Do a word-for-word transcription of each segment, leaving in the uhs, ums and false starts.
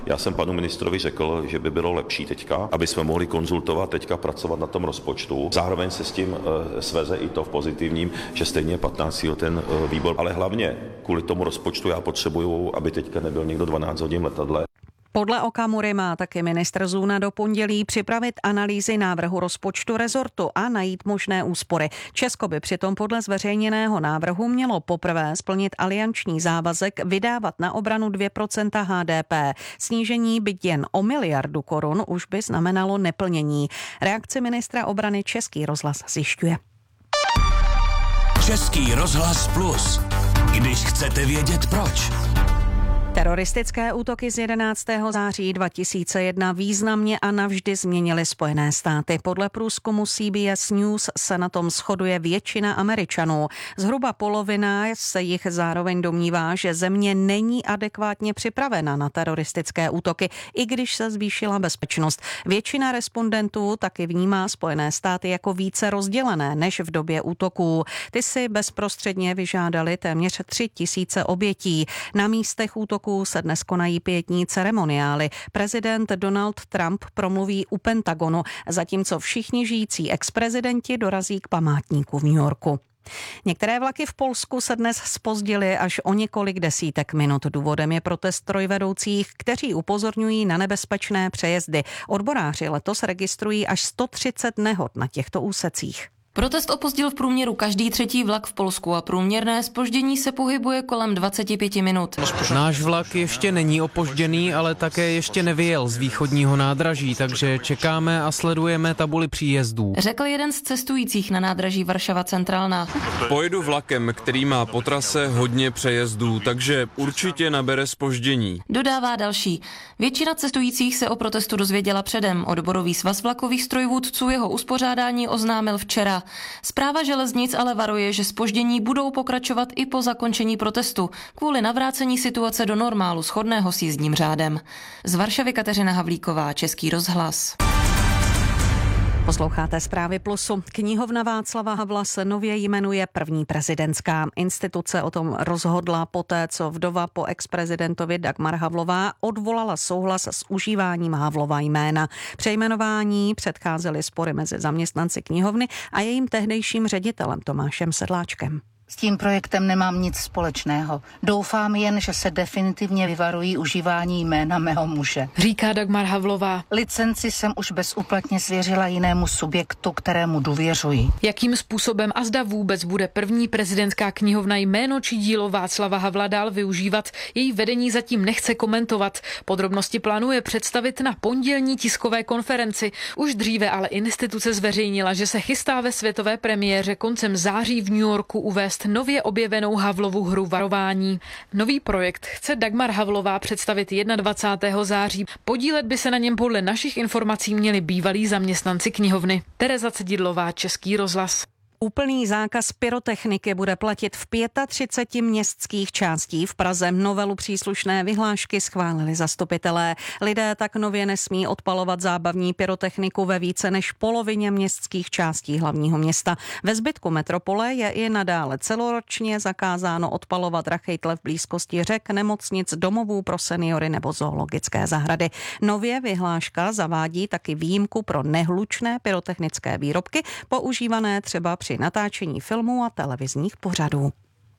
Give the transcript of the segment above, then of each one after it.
Já jsem panu ministrovi řekl, že by bylo lepší teďka, aby jsme mohli konzultovat teďka pracovat na tom rozpočtu. Zároveň se s tím e, sveze i to v pozitivním, že stejně patnáctého ten e, výbor, ale hlavně kvůli tomu rozpočtu já potřebuju, aby teďka nebyl někdo dvanáct hodin v letadle. Podle Okamury má taky ministr Zuna do pondělí připravit analýzy návrhu rozpočtu rezortu a najít možné úspory. Česko by přitom podle zveřejněného návrhu mělo poprvé splnit alianční závazek vydávat na obranu dvě procenta H D P. Snížení byť jen o miliardu korun už by znamenalo neplnění. Reakci ministra obrany Český rozhlas zjišťuje. Český rozhlas Plus. Když chcete vědět proč. Teroristické útoky z jedenáctého září dva tisíce jedna významně a navždy změnily Spojené státy. Podle průzkumu C B S News se na tom shoduje většina Američanů. Zhruba polovina se jich zároveň domnívá, že země není adekvátně připravena na teroristické útoky, i když se zvýšila bezpečnost. Většina respondentů taky vnímá Spojené státy jako více rozdělené než v době útoků. Ty si bezprostředně vyžádali téměř tři tisíce obětí. Na místech útoků se dnes konají pietní ceremoniály. Prezident Donald Trump promluví u Pentagonu, zatímco všichni žijící exprezidenti dorazí k památníku v New Yorku. Některé vlaky v Polsku se dnes zpozdily až o několik desítek minut. Důvodem je protest strojvedoucích, kteří upozorňují na nebezpečné přejezdy. Odboráři letos registrují až sto třicet nehod na těchto úsecích. Protest opozdil v průměru každý třetí vlak v Polsku a průměrné zpoždění se pohybuje kolem dvacet pět minut. Náš vlak ještě není opožděný, ale také ještě nevyjel z východního nádraží, takže čekáme a sledujeme tabuli příjezdů. Řekl jeden z cestujících na nádraží Varšava Centrálna. Pojedu vlakem, který má po trase hodně přejezdů, takže určitě nabere zpoždění. Dodává další. Většina cestujících se o protestu dozvěděla předem. Odborový svaz vlakových strojvůdců jeho uspořádání oznámil včera. Správa železnic ale varuje, že zpoždění budou pokračovat i po zakončení protestu kvůli navrácení situace do normálu shodného s jízdním řádem. Z Varšavy Kateřina Havlíková, Český rozhlas. Posloucháte Zprávy Plusu. Knihovna Václava Havla se nově jmenuje první prezidentská. Instituce o tom rozhodla poté, co vdova po exprezidentovi Dagmar Havlová odvolala souhlas s užíváním Havlova jména. Přejmenování předcházely spory mezi zaměstnanci knihovny a jejím tehdejším ředitelem Tomášem Sedláčkem. S tím projektem nemám nic společného. Doufám jen, že se definitivně vyvarují užívání jména mého muže. Říká Dagmar Havlová. Licenci jsem už bezúplatně svěřila jinému subjektu, kterému důvěřuji. Jakým způsobem a zda vůbec bude první prezidentská knihovna jméno či dílo Václava Havla dál využívat, její vedení zatím nechce komentovat. Podrobnosti plánuje představit na pondělní tiskové konferenci. Už dříve ale instituce zveřejnila, že se chystá ve světové premiéře koncem září v New Yorku uvést nově objevenou Havlovu hru Varování. Nový projekt chce Dagmar Havlová představit dvacátého prvního září. Podílet by se na něm podle našich informací měli bývalí zaměstnanci knihovny. Tereza Cedidlová, Český rozhlas. Úplný zákaz pyrotechniky bude platit v třiceti pěti městských částí. V Praze novelu příslušné vyhlášky schválili zastupitelé. Lidé tak nově nesmí odpalovat zábavní pyrotechniku ve více než polovině městských částí hlavního města. Ve zbytku metropole je i nadále celoročně zakázáno odpalovat rachejtle v blízkosti řek, nemocnic, domovů pro seniory nebo zoologické zahrady. Nově vyhláška zavádí taky výjimku pro nehlučné pyrotechnické výrobky, používané třeba při natáčení filmů a televizních pořadů.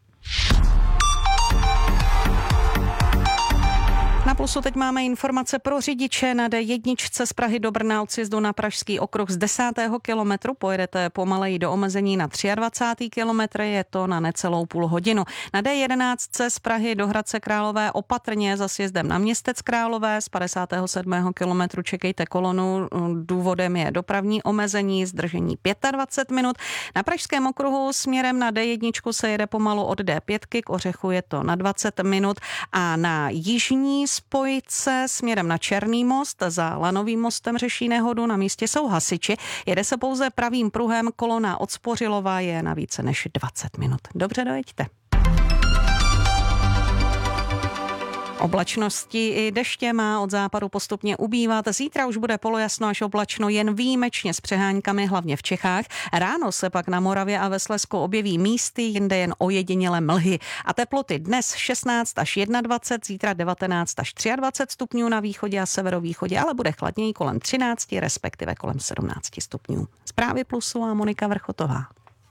Na Plusu teď máme informace pro řidiče. Na D jedna z Prahy do Brna od sjezdu na Pražský okruh z desátého kilometru pojedete pomaleji do omezení na dvacátý třetí kilometr, je to na necelou půl hodinu. Na D jedenáct z Prahy do Hradce Králové opatrně za sjezdem na Městec Králové, z padesátého sedmého kilometru čekejte kolonu, důvodem je dopravní omezení, zdržení dvacet pět minut. Na Pražském okruhu směrem na D jedna se jede pomalu od D pět, k Ořechu je to na dvacet minut a na jižní spojce směrem na Černý most za Lanovým mostem řeší nehodu, na místě jsou hasiči. Jede se pouze pravým pruhem, kolona od Spořilova je na více než dvacet minut. Dobře, dojeďte. Oblačnosti i deště má od západu postupně ubývat. Zítra už bude polojasno až oblačno, jen výjimečně s přeháňkami, hlavně v Čechách. Ráno se pak na Moravě a ve Slezsku objeví místy, jinde jen ojedinělé mlhy. A teploty dnes šestnáct až dvacet jedna, zítra devatenáct až dvacet tři stupňů na východě a severovýchodě, ale bude chladněji kolem třináct, respektive kolem sedmnáct stupňů. Zprávy Plusu a Monika Vrchotová.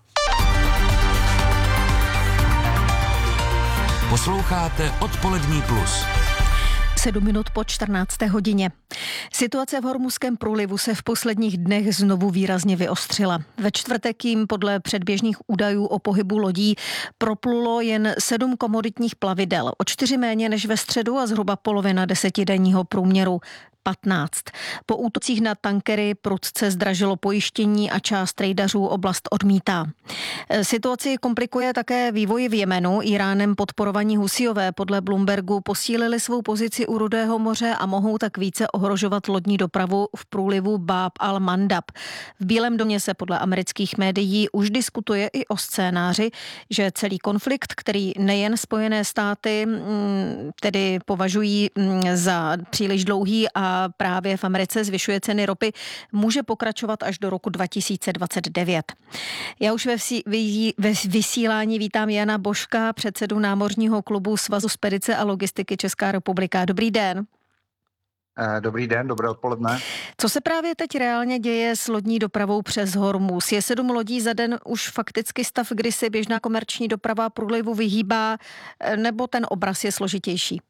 Posloucháte Odpolední plus. Sedm minut po čtrnácté hodině. Situace v Hormuzském průlivu se v posledních dnech znovu výrazně vyostřila. Ve čtvrtek jim podle předběžných údajů o pohybu lodí proplulo jen sedm komoditních plavidel, o čtyři méně než ve středu a zhruba polovina desetidenního průměru patnáct. Po útocích na tankery prudce zdražilo pojištění a část trejdařů oblast odmítá. Situaci komplikuje také vývoj v Jemenu. Iránem podporovaní Husíové podle Bloombergu posílili svou pozici u Rudého moře a mohou tak více ohrožovat lodní dopravu v průlivu Bab al-Mandab. V Bílém domě se podle amerických médií už diskutuje i o scénáři, že celý konflikt, který nejen Spojené státy tedy považují za příliš dlouhý a právě v Americe zvyšuje ceny ropy, může pokračovat až do roku dva tisíce dvacet devět. Já už ve, vsí, ve vysílání vítám Jana Božka, předsedu námořního klubu Svazu spedice a logistiky Česká republika. Dobrý den. Dobrý den, dobré odpoledne. Co se právě teď reálně děje s lodní dopravou přes Hormuz? Je sedm lodí za den už fakticky stav, kdy se běžná komerční doprava průlivu vyhýbá, nebo ten obraz je složitější?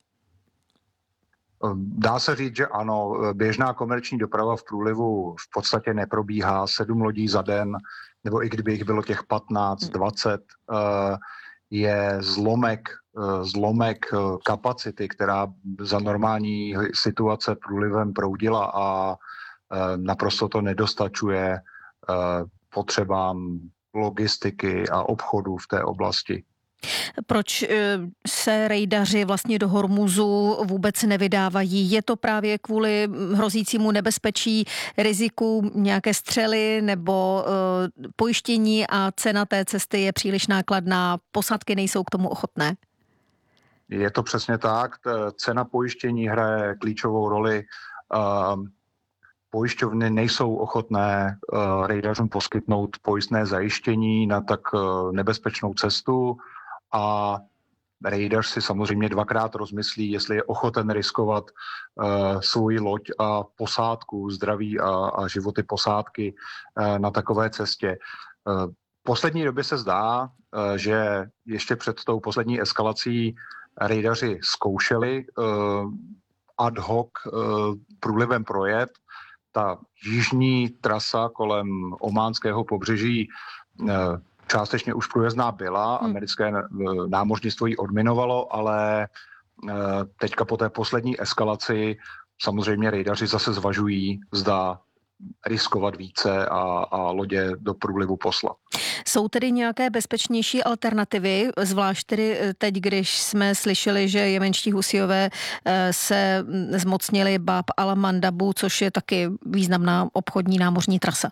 Dá se říct, že ano, běžná komerční doprava v průlivu v podstatě neprobíhá. Sedm lodí za den, nebo i kdyby jich bylo těch patnáct, dvacet, je zlomek, zlomek kapacity, která za normální situace průlivem proudila a naprosto to nedostačuje potřebám logistiky a obchodu v té oblasti. Proč se rejdaři vlastně do Hormuzu vůbec nevydávají? Je to právě kvůli hrozícímu nebezpečí, riziku nějaké střely nebo uh, pojištění a cena té cesty je příliš nákladná, posádky nejsou k tomu ochotné? Je to přesně tak, cena pojištění hraje klíčovou roli. Uh, Pojišťovny nejsou ochotné uh, rejdařům poskytnout pojistné zajištění na tak uh, nebezpečnou cestu. A rejdař si samozřejmě dvakrát rozmyslí, jestli je ochoten riskovat uh, svoji loď a posádku, zdraví a, a životy posádky uh, na takové cestě. Uh, v poslední době se zdá, uh, že ještě před tou poslední eskalací rejdaři zkoušeli uh, ad hoc uh, průlivem projet. Ta jižní trasa kolem ománského pobřeží uh, částečně už průjezdná byla, americké námořnictvo ji odminovalo, ale teďka po té poslední eskalaci samozřejmě rejdaři zase zvažují, zda riskovat více a, a lodě do průlivu poslat. Jsou tedy nějaké bezpečnější alternativy, zvlášť tedy teď, když jsme slyšeli, že jemenští Husíové se zmocnili Bab al-Mandabu, což je taky významná obchodní námořní trasa?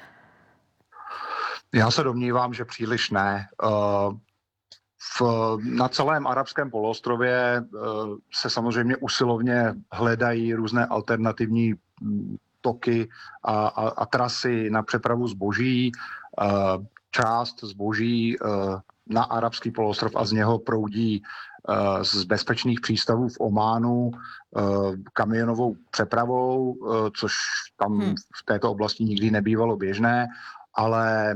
Já se domnívám, že příliš ne. V, na celém arabském poloostrově se samozřejmě usilovně hledají různé alternativní toky a, a, a trasy na přepravu zboží. Část zboží na arabský poloostrov a z něho proudí z bezpečných přístavů v Ománu kamionovou přepravou, což tam hmm. v této oblasti nikdy nebývalo běžné, ale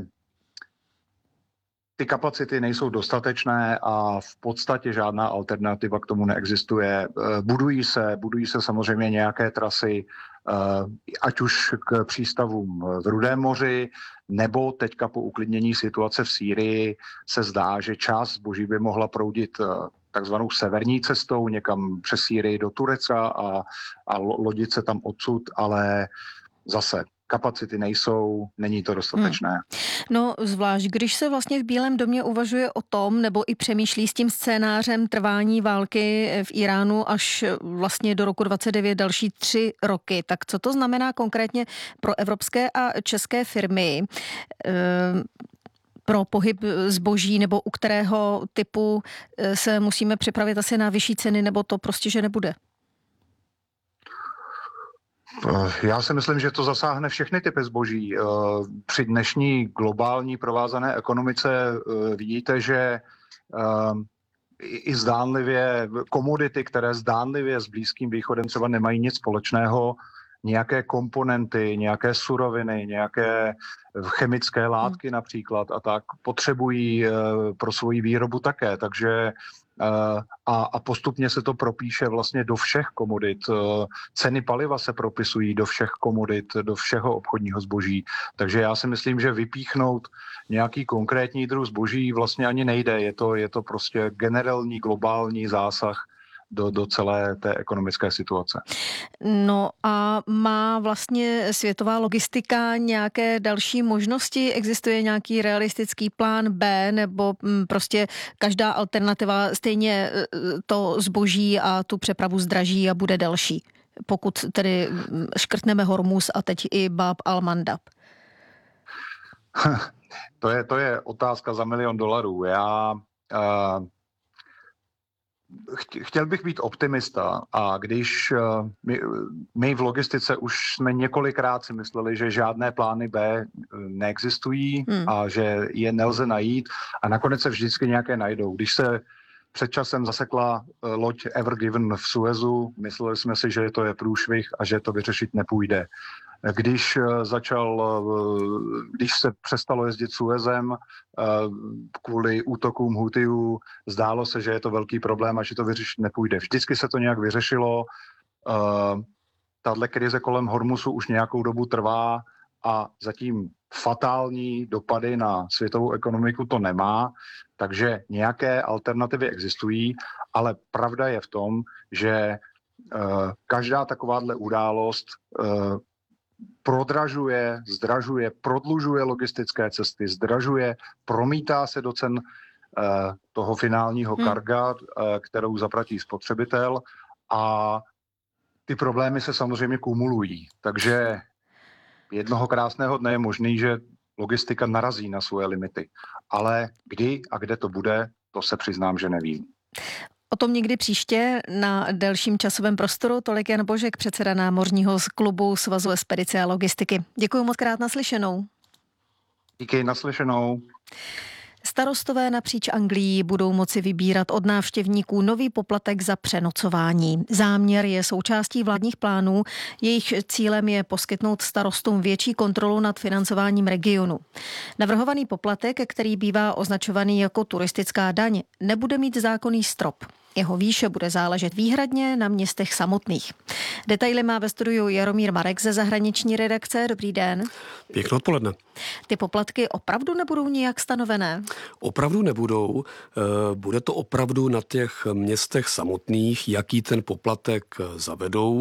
ty kapacity nejsou dostatečné a v podstatě žádná alternativa k tomu neexistuje. Budují se, budují se samozřejmě nějaké trasy, ať už k přístavům v Rudém moři, nebo teďka po uklidnění situace v Sýrii se zdá, že část zboží by mohla proudit takzvanou severní cestou někam přes Sýrii do Turecka a, a lodit se tam odsud, ale zase kapacity nejsou, není to dostatečné. Hmm. No zvlášť, když se vlastně v Bílém domě uvažuje o tom, nebo i přemýšlí s tím scénářem trvání války v Iránu až vlastně do roku dvacet devět další tři roky, tak co to znamená konkrétně pro evropské a české firmy? pro pohyb zboží, nebo u kterého typu se musíme připravit asi na vyšší ceny, nebo to prostě, že nebude? Já si myslím, že to zasáhne všechny typy zboží. Při dnešní globální provázané ekonomice vidíte, že i zdánlivě komodity, které zdánlivě s Blízkým východem třeba nemají nic společného, nějaké komponenty, nějaké suroviny, nějaké chemické látky například a tak potřebují pro svoji výrobu také, takže a, a postupně se to propíše vlastně do všech komodit. Ceny paliva se propisují do všech komodit, do všeho obchodního zboží, takže já si myslím, že vypíchnout nějaký konkrétní druh zboží vlastně ani nejde, je to, je to prostě generální globální zásah Do, do celé té ekonomické situace. No a má vlastně světová logistika nějaké další možnosti? Existuje nějaký realistický plán B, nebo prostě každá alternativa stejně to zboží a tu přepravu zdraží a bude delší? Pokud tedy škrtneme Hormuz a teď i Bab al-Mandab. To je, to je otázka za milion dolarů. Já... Uh... Chtěl bych být optimista a když my, my v logistice už jsme několikrát si mysleli, že žádné plány B neexistují hmm. a že je nelze najít a nakonec se vždycky nějaké najdou. Když se před časem zasekla loď Ever Given v Suezu, mysleli jsme si, že to je průšvih a že to vyřešit nepůjde. Když začal, když se přestalo jezdit Suezem kvůli útokům Hutijů, zdálo se, že je to velký problém a že to vyřešit nepůjde. Vždycky se to nějak vyřešilo. Tahle krize kolem Hormuzu už nějakou dobu trvá a zatím fatální dopady na světovou ekonomiku to nemá, takže nějaké alternativy existují, ale pravda je v tom, že každá takováhle událost prodražuje, zdražuje, prodlužuje logistické cesty, zdražuje, promítá se do cen uh, toho finálního hmm. karga, uh, kterou zaplatí spotřebitel a ty problémy se samozřejmě kumulují. Takže jednoho krásného dne je možný, že logistika narazí na svoje limity. Ale kdy a kde to bude, to se přiznám, že nevím. O tom někdy příště na delším časovém prostoru. Tolik Jan Božek, předseda námořního klubu Svazu expedice a logistiky. Děkuji moc krát, naslyšenou. Díky, naslyšenou. Starostové napříč Anglií budou moci vybírat od návštěvníků nový poplatek za přenocování. Záměr je součástí vládních plánů, jejich cílem je poskytnout starostům větší kontrolu nad financováním regionu. Navrhovaný poplatek, který bývá označovaný jako turistická daň, nebude mít zákonný strop. Jeho výše bude záležet výhradně na městech samotných. Detaily má ve studiu Jaromír Marek ze zahraniční redakce. Dobrý den. Pěkné odpoledne. Ty poplatky opravdu nebudou nijak stanovené? Opravdu nebudou. Bude to opravdu na těch městech samotných, jaký ten poplatek zavedou.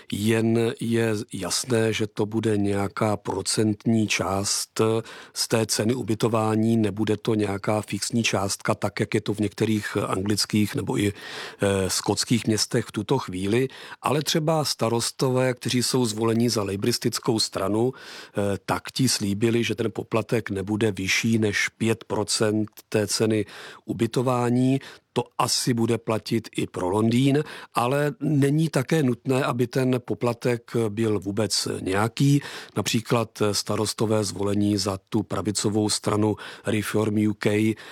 Jen je jasné, že to bude nějaká procentní část z té ceny ubytování, nebude to nějaká fixní částka, tak jak je to v některých anglických nebo i skotských městech v tuto chvíli, ale třeba starostové, kteří jsou zvoleni za lejbristickou stranu, tak ti slíbili, že ten poplatek nebude vyšší než pět procent té ceny ubytování. To asi bude platit i pro Londýn, ale není také nutné, aby ten poplatek byl vůbec nějaký. Například starostové zvolení za tu pravicovou stranu Reform U K,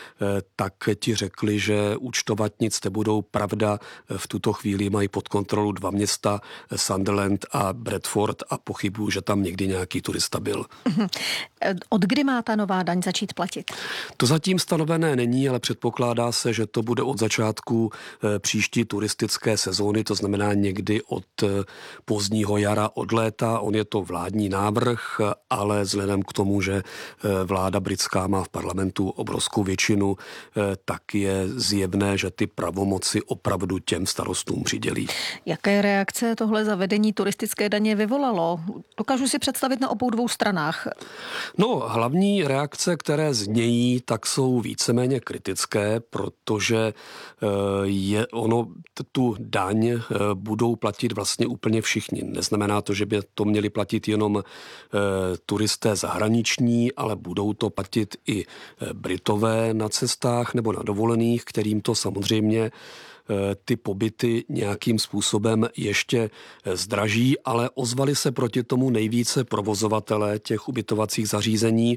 tak ti řekli, že účtovat nic nebudou. Pravda, v tuto chvíli mají pod kontrolu dva města, Sunderland a Bradford, a pochybuju, že tam někdy nějaký turista byl. Od kdy má ta nová daň začít platit? To zatím stanovené není, ale předpokládá se, že to bude od začátku příští turistické sezóny, to znamená někdy od pozdního jara, od léta. On je to vládní návrh, ale vzhledem k tomu, že vláda britská má v parlamentu obrovskou většinu, tak je zjevné, že ty pravomoci opravdu těm starostům přidělí. Jaké reakce tohle zavedení turistické daně vyvolalo? Dokážu si představit na obou dvou stranách. No, hlavní reakce, které znějí, tak jsou víceméně kritické, protože je ono, tu daň budou platit vlastně úplně všichni. Neznamená to, že by to měli platit jenom turisté zahraniční, ale budou to platit i Britové na cestách nebo na dovolených, kterým to samozřejmě ty pobyty nějakým způsobem ještě zdraží, ale ozvali se proti tomu nejvíce provozovatelé těch ubytovacích zařízení,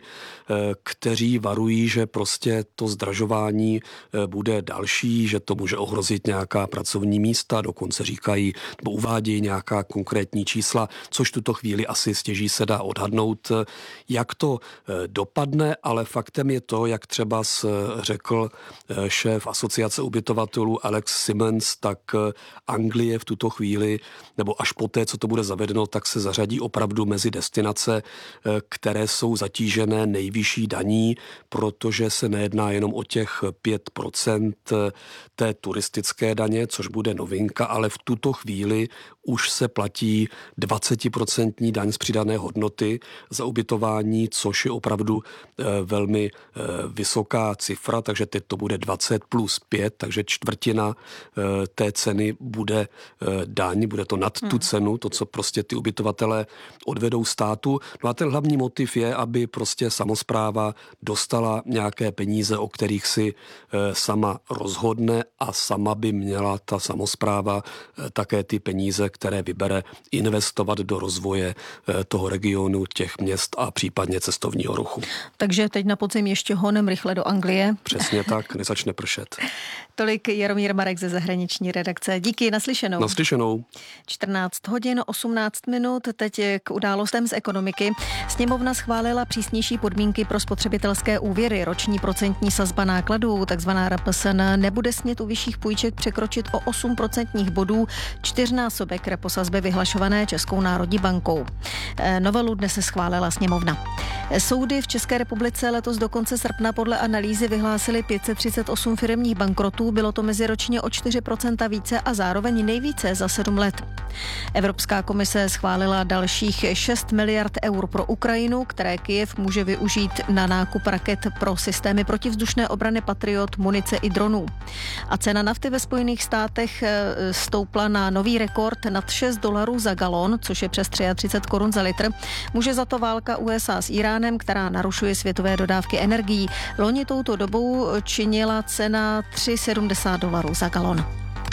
kteří varují, že prostě to zdražování bude další, že to může ohrozit nějaká pracovní místa, dokonce říkají nebo uvádějí nějaká konkrétní čísla, což tuto chvíli asi stěží se dá odhadnout, jak to dopadne, ale faktem je to, jak třeba řekl šéf asociace ubytovatelů Alex Simmons, tak Anglie v tuto chvíli, nebo až poté, co to bude zavedeno, tak se zařadí opravdu mezi destinace, které jsou zatížené nejvyšší daní, protože se nejedná jenom o těch pět procent té turistické daně, což bude novinka, ale v tuto chvíli už se platí dvacet procent daň z přidané hodnoty za ubytování, což je opravdu velmi vysoká cifra, takže teď to bude dvacet plus pět, takže čtvrtina té ceny bude daň, bude to nad tu cenu, to, co prostě ty ubytovatelé odvedou státu. No a ten hlavní motiv je, aby prostě samospráva dostala nějaké peníze, o kterých si sama rozhodne a sama by měla ta samospráva také ty peníze, které vybere, investovat do rozvoje toho regionu, těch měst a případně cestovního ruchu. Takže teď na podzim ještě honem rychle do Anglie. Přesně tak, než začne pršet. Tolik Jaromír Marek ze zahraniční redakce. Díky, naslyšenou. Naslyšenou. čtrnáct hodin osmnáct minut, teď k událostem z ekonomiky. Sněmovna schválila přísnější podmínky pro spotřebitelské úvěry. Roční procentní sazba nákladů, takzvaná R P S N, nebude smět u vyšších půjček překročit o osm procentních bodů, čtyřnásobek reposazby vyhlašované Českou národní bankou. Novelu dnes se schválila sněmovna. Soudy v České republice letos do konce srpna podle analýzy vyhlásily pět set třicet osm firemních bankrotů, bylo to meziročně o čtyři procenta více a zároveň nejvíce za sedm let. Evropská komise schválila dalších šest miliard eur pro Ukrajinu, které Kyjev může využít na nákup raket pro systémy protivzdušné obrany Patriot, munice i dronů. A cena nafty ve Spojených státech stoupla na nový rekord nad šest dolarů za galon, což je přes třicet tři korun za litr. Může za to válka U S A s Iránem, která narušuje světové dodávky energií. Loni touto dobou činila cena tři sedmdesát dolarů za galon.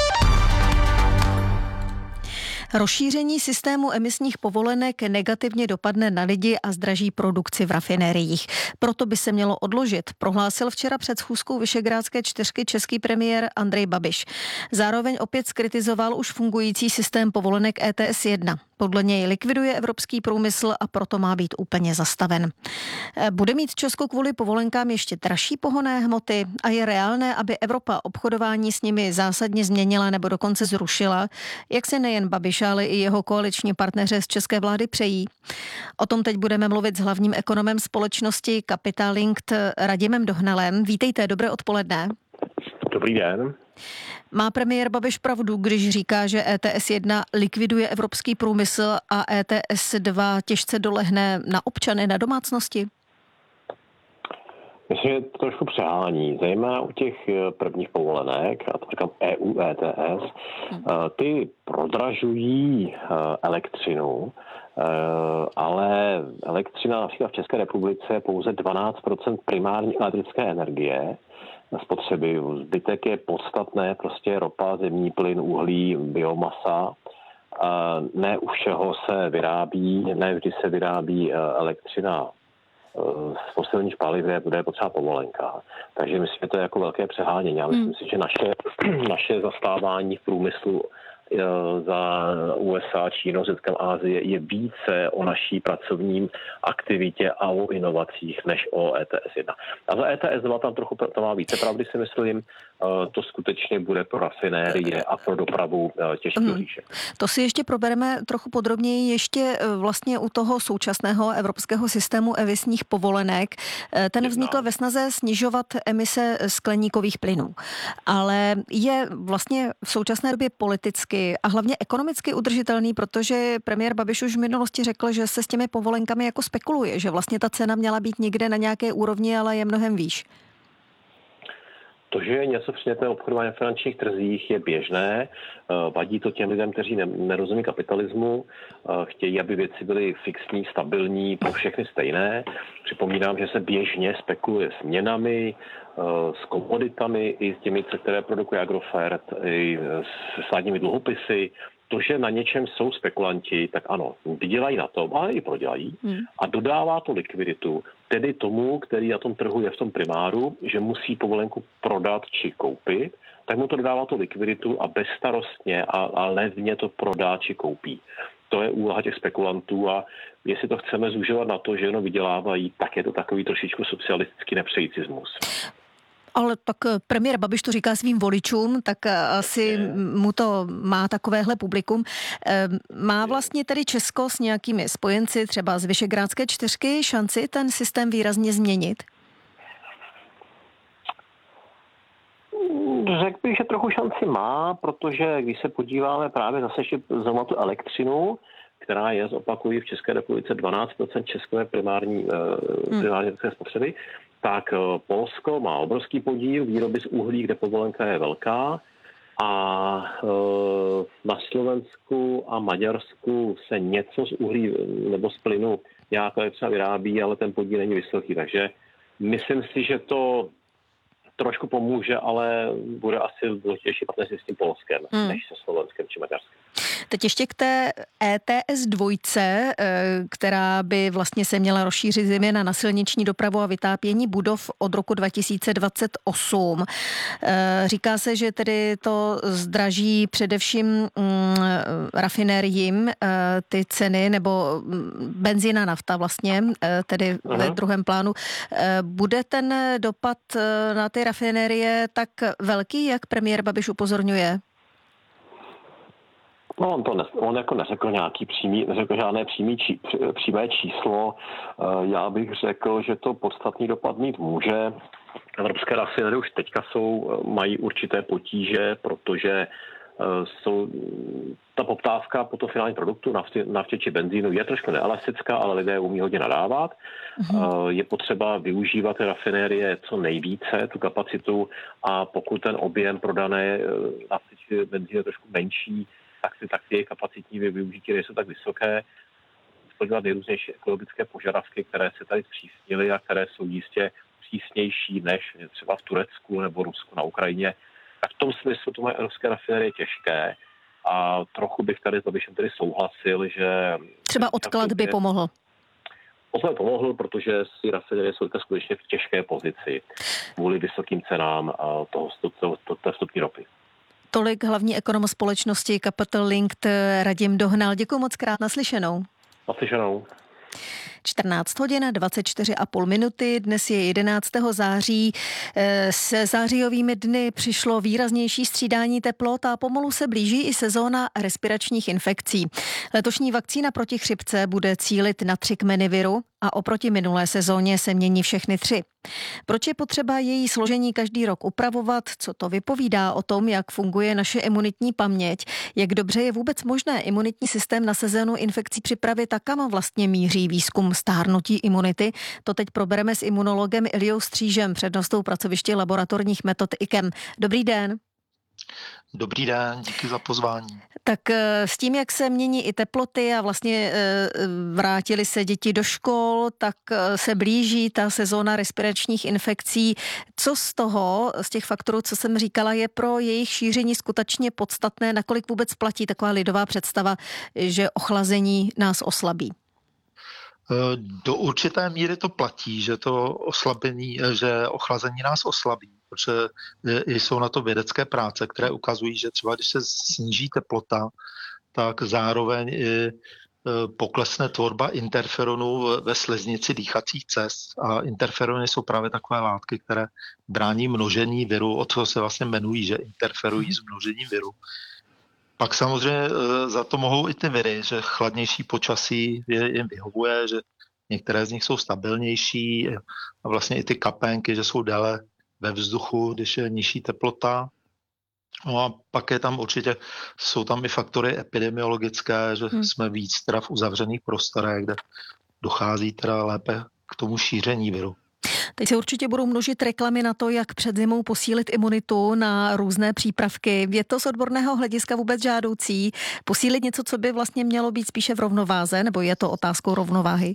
Rozšíření systému emisních povolenek negativně dopadne na lidi a zdraží produkci v rafinériích. Proto by se mělo odložit, prohlásil včera před schůzkou Visegrádské čtyřky český premiér Andrej Babiš. Zároveň opět zkritizoval už fungující systém povolenek E T S jedna. Podle něj likviduje evropský průmysl a proto má být úplně zastaven. Bude mít Česko kvůli povolenkám ještě dražší pohonné hmoty a je reálné, aby Evropa obchodování s nimi zásadně změnila nebo dokonce zrušila, jak se nejen Babiš, ale i jeho koaliční partneři z české vlády přejí. O tom teď budeme mluvit s hlavním ekonomem společnosti Capital Linked Radimem Dohnalem. Vítejte, dobré odpoledne. Dobrý den. Má premiér Babiš pravdu, když říká, že E T S jedna likviduje evropský průmysl a E T S dva těžce dolehne na občany, na domácnosti? Myslím, že to trošku přehání, zejména u těch prvních povolenek, a to říkám E U E T S, ty prodražují elektřinu, ale elektřina například v České republice je pouze dvanáct procent primární elektrické energie spotřeby. Zbytek je podstatné, prostě ropa, zemní plyn, uhlí, biomasa. Ne u všeho se vyrábí, ne vždy se vyrábí elektřina z fosilních paliv, kde je potřeba povolenka. Takže myslím, že to je jako velké přehánění. Já myslím si, že naše, naše zastávání v průmyslu za U S A, Čínou, Řeckem, Asie je více o naší pracovním aktivitě a o inovacích než o E T S jedna. A za E T S dva tam trochu to má více pravdy, si myslím. To skutečně bude pro rafinérie a pro dopravu těžký říšek. To si ještě probereme trochu podrobněji ještě vlastně u toho současného evropského systému emisních povolenek. Ten vznikl ve snaze snižovat emise skleníkových plynů. Ale je vlastně v současné době politicky a hlavně ekonomicky udržitelný, protože premiér Babiš už v minulosti řekl, že se s těmi povolenkami jako spekuluje, že vlastně ta cena měla být někde na nějaké úrovni, ale je mnohem výš. To, že je něco předmětem obchodování na finančních trzích, je běžné. Vadí to těm lidem, kteří nerozumí kapitalismu, chtějí, aby věci byly fixní, stabilní, pro všechny stejné. Připomínám, že se běžně spekuluje s měnami, s komoditami, i s těmi, které produkuje Agrofert, i s státními dluhopisy. To, že na něčem jsou spekulanti, tak ano, vydělají na tom, ale i prodělají hmm. a dodává to likviditu, tedy tomu, který na tom trhu je v tom primáru, že musí povolenku prodat či koupit, tak mu to dodává tu likviditu a bezstarostně a, a levně to prodá či koupí. To je úloha těch spekulantů a jestli to chceme zúžovat na to, že jenom vydělávají, tak je to takový trošičku socialistický nepřejícismus. Ale tak premiér Babiš to říká svým voličům, tak asi mu to má takovéhle publikum. Má vlastně tedy Česko s nějakými spojenci, třeba z Visegrádské čtyřky, šanci ten systém výrazně změnit? Řekl bych, že trochu šanci má, protože když se podíváme právě zase ještě na tu elektřinu, která je, zopakují, v České republice dvanáct procent české primární, hmm. primární spotřeby, tak Polsko má obrovský podíl výroby z uhlí, kde povolenka je velká a e, na Slovensku a Maďarsku se něco z uhlí nebo z plynu nějaké třeba vyrábí, ale ten podíl není vysoký, takže myslím si, že to trošku pomůže, ale bude asi důležitější partnerství s tím Polskem, hmm. než se Slovenskem či Maďarskem. Teď ještě k té E T S dva, která by vlastně se měla rozšířit zejména na silniční dopravu a vytápění budov od roku dva tisíce dvacet osm. Říká se, že tedy to zdraží především rafinériím ty ceny, nebo benzín a nafta vlastně, tedy Aha. ve druhém plánu. Bude ten dopad na ty rafinérie tak velký, jak premiér Babiš upozorňuje? No, on to ne, on jako neřekl nějaký přímý, neřekl žádné přímý, či, přímé číslo. Já bych řekl, že to podstatný dopad mít může. Evropské rafinérie už teďka jsou, mají určité potíže, protože jsou, ta poptávka po to finální produktu, naftě, naftě či benzínu, je trošku neelastická, ale lidé umí hodně nadávat. Mm-hmm. Je potřeba využívat ty rafinérie co nejvíce, tu kapacitu, a pokud ten objem prodané nafty či benzínu je trošku menší, tak si tak ty kapacitní využití nejsou tak vysoké. Splňovat nejrůznější ekologické požadavky, které se tady zpřísnily a které jsou jistě přísnější než třeba v Turecku nebo Rusku na Ukrajině. Tak v tom smyslu to mají evropské rafinérie těžké a trochu bych tady, to bych tady souhlasil, že... Třeba odklad by pomohl. Odklad pomohl, protože si rafinérie jsou skutečně v těžké pozici kvůli vysokým cenám toho, toho, toho, té vstupní ropy. Tolik hlavní ekonom společnosti Capital Linked Radim Dohnal. Děkuji moc krát, naslyšenou. Naslyšenou. čtrnáct hodin dvacet čtyři a půl minuty, dnes je jedenáctého září. Se zářijovými dny přišlo výraznější střídání teplot a pomalu se blíží i sezóna respiračních infekcí. Letošní vakcína proti chřipce bude cílit na tři kmeny viru a oproti minulé sezóně se mění všechny tři. Proč je potřeba její složení každý rok upravovat? Co to vypovídá o tom, jak funguje naše imunitní paměť? Jak dobře je vůbec možné imunitní systém na sezónu infekcí připravit a kam vlastně míří výzkum stárnutí imunity? To teď probereme s imunologem Iliou Střížem, přednostou pracoviště laboratorních metod I K E M. Dobrý den. Dobrý den, díky za pozvání. Tak s tím, jak se mění i teploty a vlastně vrátili se děti do škol, tak se blíží ta sezóna respiračních infekcí. Co z toho, z těch faktorů, co jsem říkala, je pro jejich šíření skutečně podstatné? Nakolik vůbec platí taková lidová představa, že ochlazení nás oslabí? Do určité míry to platí, že to oslabení, že ochlazení nás oslabí, protože jsou na to vědecké práce, které ukazují, že třeba když se sníží teplota, tak zároveň i poklesne tvorba interferonů ve sliznici dýchacích cest. A interferony jsou právě takové látky, které brání množení viru, o co se vlastně jmenují, že interferují s množením viru. Pak samozřejmě za to mohou i ty viry, že chladnější počasí jim vyhovuje, že některé z nich jsou stabilnější a vlastně i ty kapénky, že jsou déle ve vzduchu, když je nižší teplota. No a pak je tam určitě, jsou tam i faktory epidemiologické, že hmm. jsme víc teda v uzavřených prostorech, kde dochází teda lépe k tomu šíření viru. Teď se určitě budou množit reklamy na to, jak před zimou posílit imunitu na různé přípravky. Je to z odborného hlediska vůbec žádoucí? Posílit něco, co by vlastně mělo být spíše v rovnováze, nebo je to otázkou rovnováhy?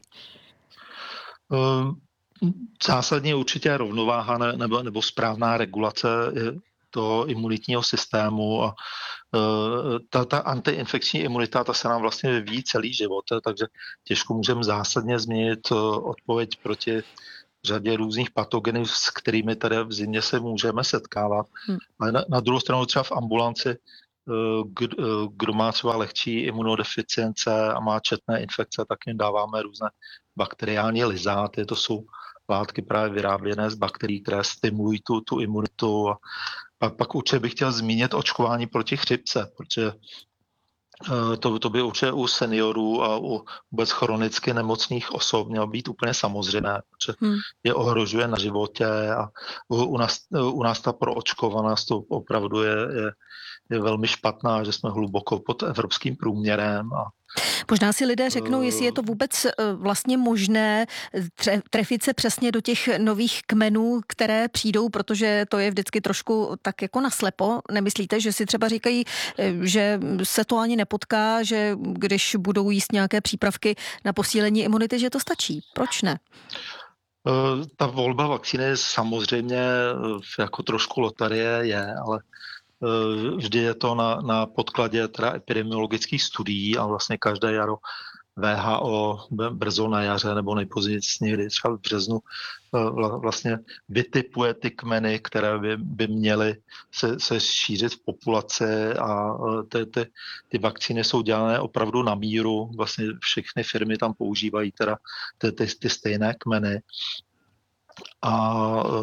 Zásadně určitě rovnováha nebo, nebo správná regulace toho imunitního systému a ta, ta antiinfekční imunita, ta se nám vlastně vyvíjí celý život, takže těžko můžeme zásadně změnit odpověď proti řadě různých patogenů, s kterými tady v zimě se můžeme setkávat. Hmm. Ale na, na druhou stranu třeba v ambulanci, kdo má třeba lehčí imunodeficience a má četné infekce, tak jim dáváme různé bakteriální lizáty. To jsou látky právě vyráběné z bakterií, které stimulují tu, tu imunitu. A pak, pak určitě bych chtěl zmínit očkování proti chřipce, protože to, to by určitě u seniorů a u vůbec chronicky nemocných osob mělo být úplně samozřejmé, protože hmm. je ohrožuje na životě a u, u, nás, u nás ta proočkovanost to opravdu je, je, je velmi špatná, že jsme hluboko pod evropským průměrem. A možná si lidé řeknou, jestli je to vůbec vlastně možné trefit se přesně do těch nových kmenů, které přijdou, protože to je vždycky trošku tak jako naslepo. Nemyslíte, že si třeba říkají, že se to ani nepotká, že když budou jíst nějaké přípravky na posílení imunity, že to stačí? Proč ne? Ta volba vakcíny samozřejmě jako trošku loterie je, ale vždy je to na, na podkladě teda epidemiologických studií a vlastně každé jaro V H O brzo na jaře nebo nejpozději někdy třeba v březnu vlastně vytipuje ty kmeny, které by, by měly se, se šířit v populaci a ty, ty, ty vakcíny jsou dělané opravdu na míru. Vlastně všechny firmy tam používají teda ty, ty, ty stejné kmeny. A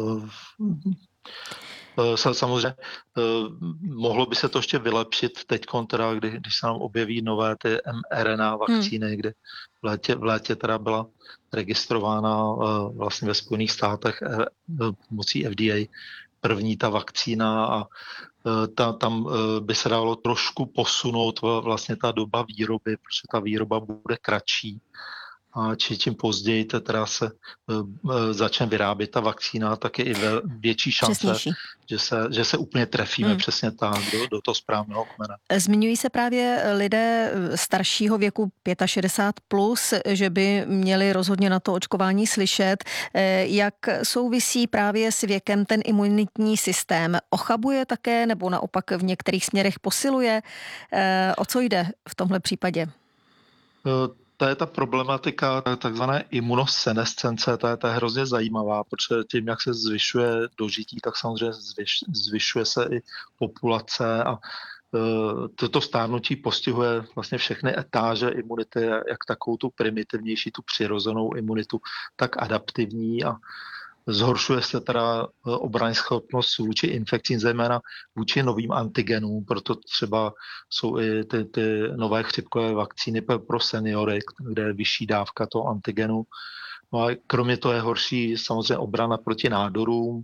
samozřejmě mohlo by se to ještě vylepšit teď, teda, kdy, když se nám objeví nové ty mRNA vakcíny, hmm. kdy v létě, v létě teda byla registrována vlastně ve Spojených státech pomocí F D A první ta vakcína a ta, tam by se dalo trošku posunout vlastně ta doba výroby, protože ta výroba bude kratší. A či tím později teda se uh, začne vyrábět ta vakcína, tak je i ve, větší šance, že se, že se úplně trefíme hmm. přesně tak do, do toho správného kmene. Zmiňují se právě lidé staršího věku šedesát pět plus, že by měli rozhodně na to očkování slyšet. Jak souvisí právě s věkem ten imunitní systém? Ochabuje také nebo naopak v některých směrech posiluje? O co jde v tomhle případě? Uh, To je ta problematika takzvané imunosenescence, to je, to je hrozně zajímavá, protože tím, jak se zvyšuje dožití, tak samozřejmě zvyš, zvyšuje se i populace a uh, toto stárnutí postihuje vlastně všechny etáže imunity, jak takovou tu primitivnější, tu přirozenou imunitu, tak adaptivní a zhoršuje se teda obranyschopnost vůči infekcím, zejména vůči novým antigenům, proto třeba jsou i ty, ty nové chřipkové vakcíny pro seniory, kde je vyšší dávka toho antigenu. No a kromě toho je horší samozřejmě obrana proti nádorům,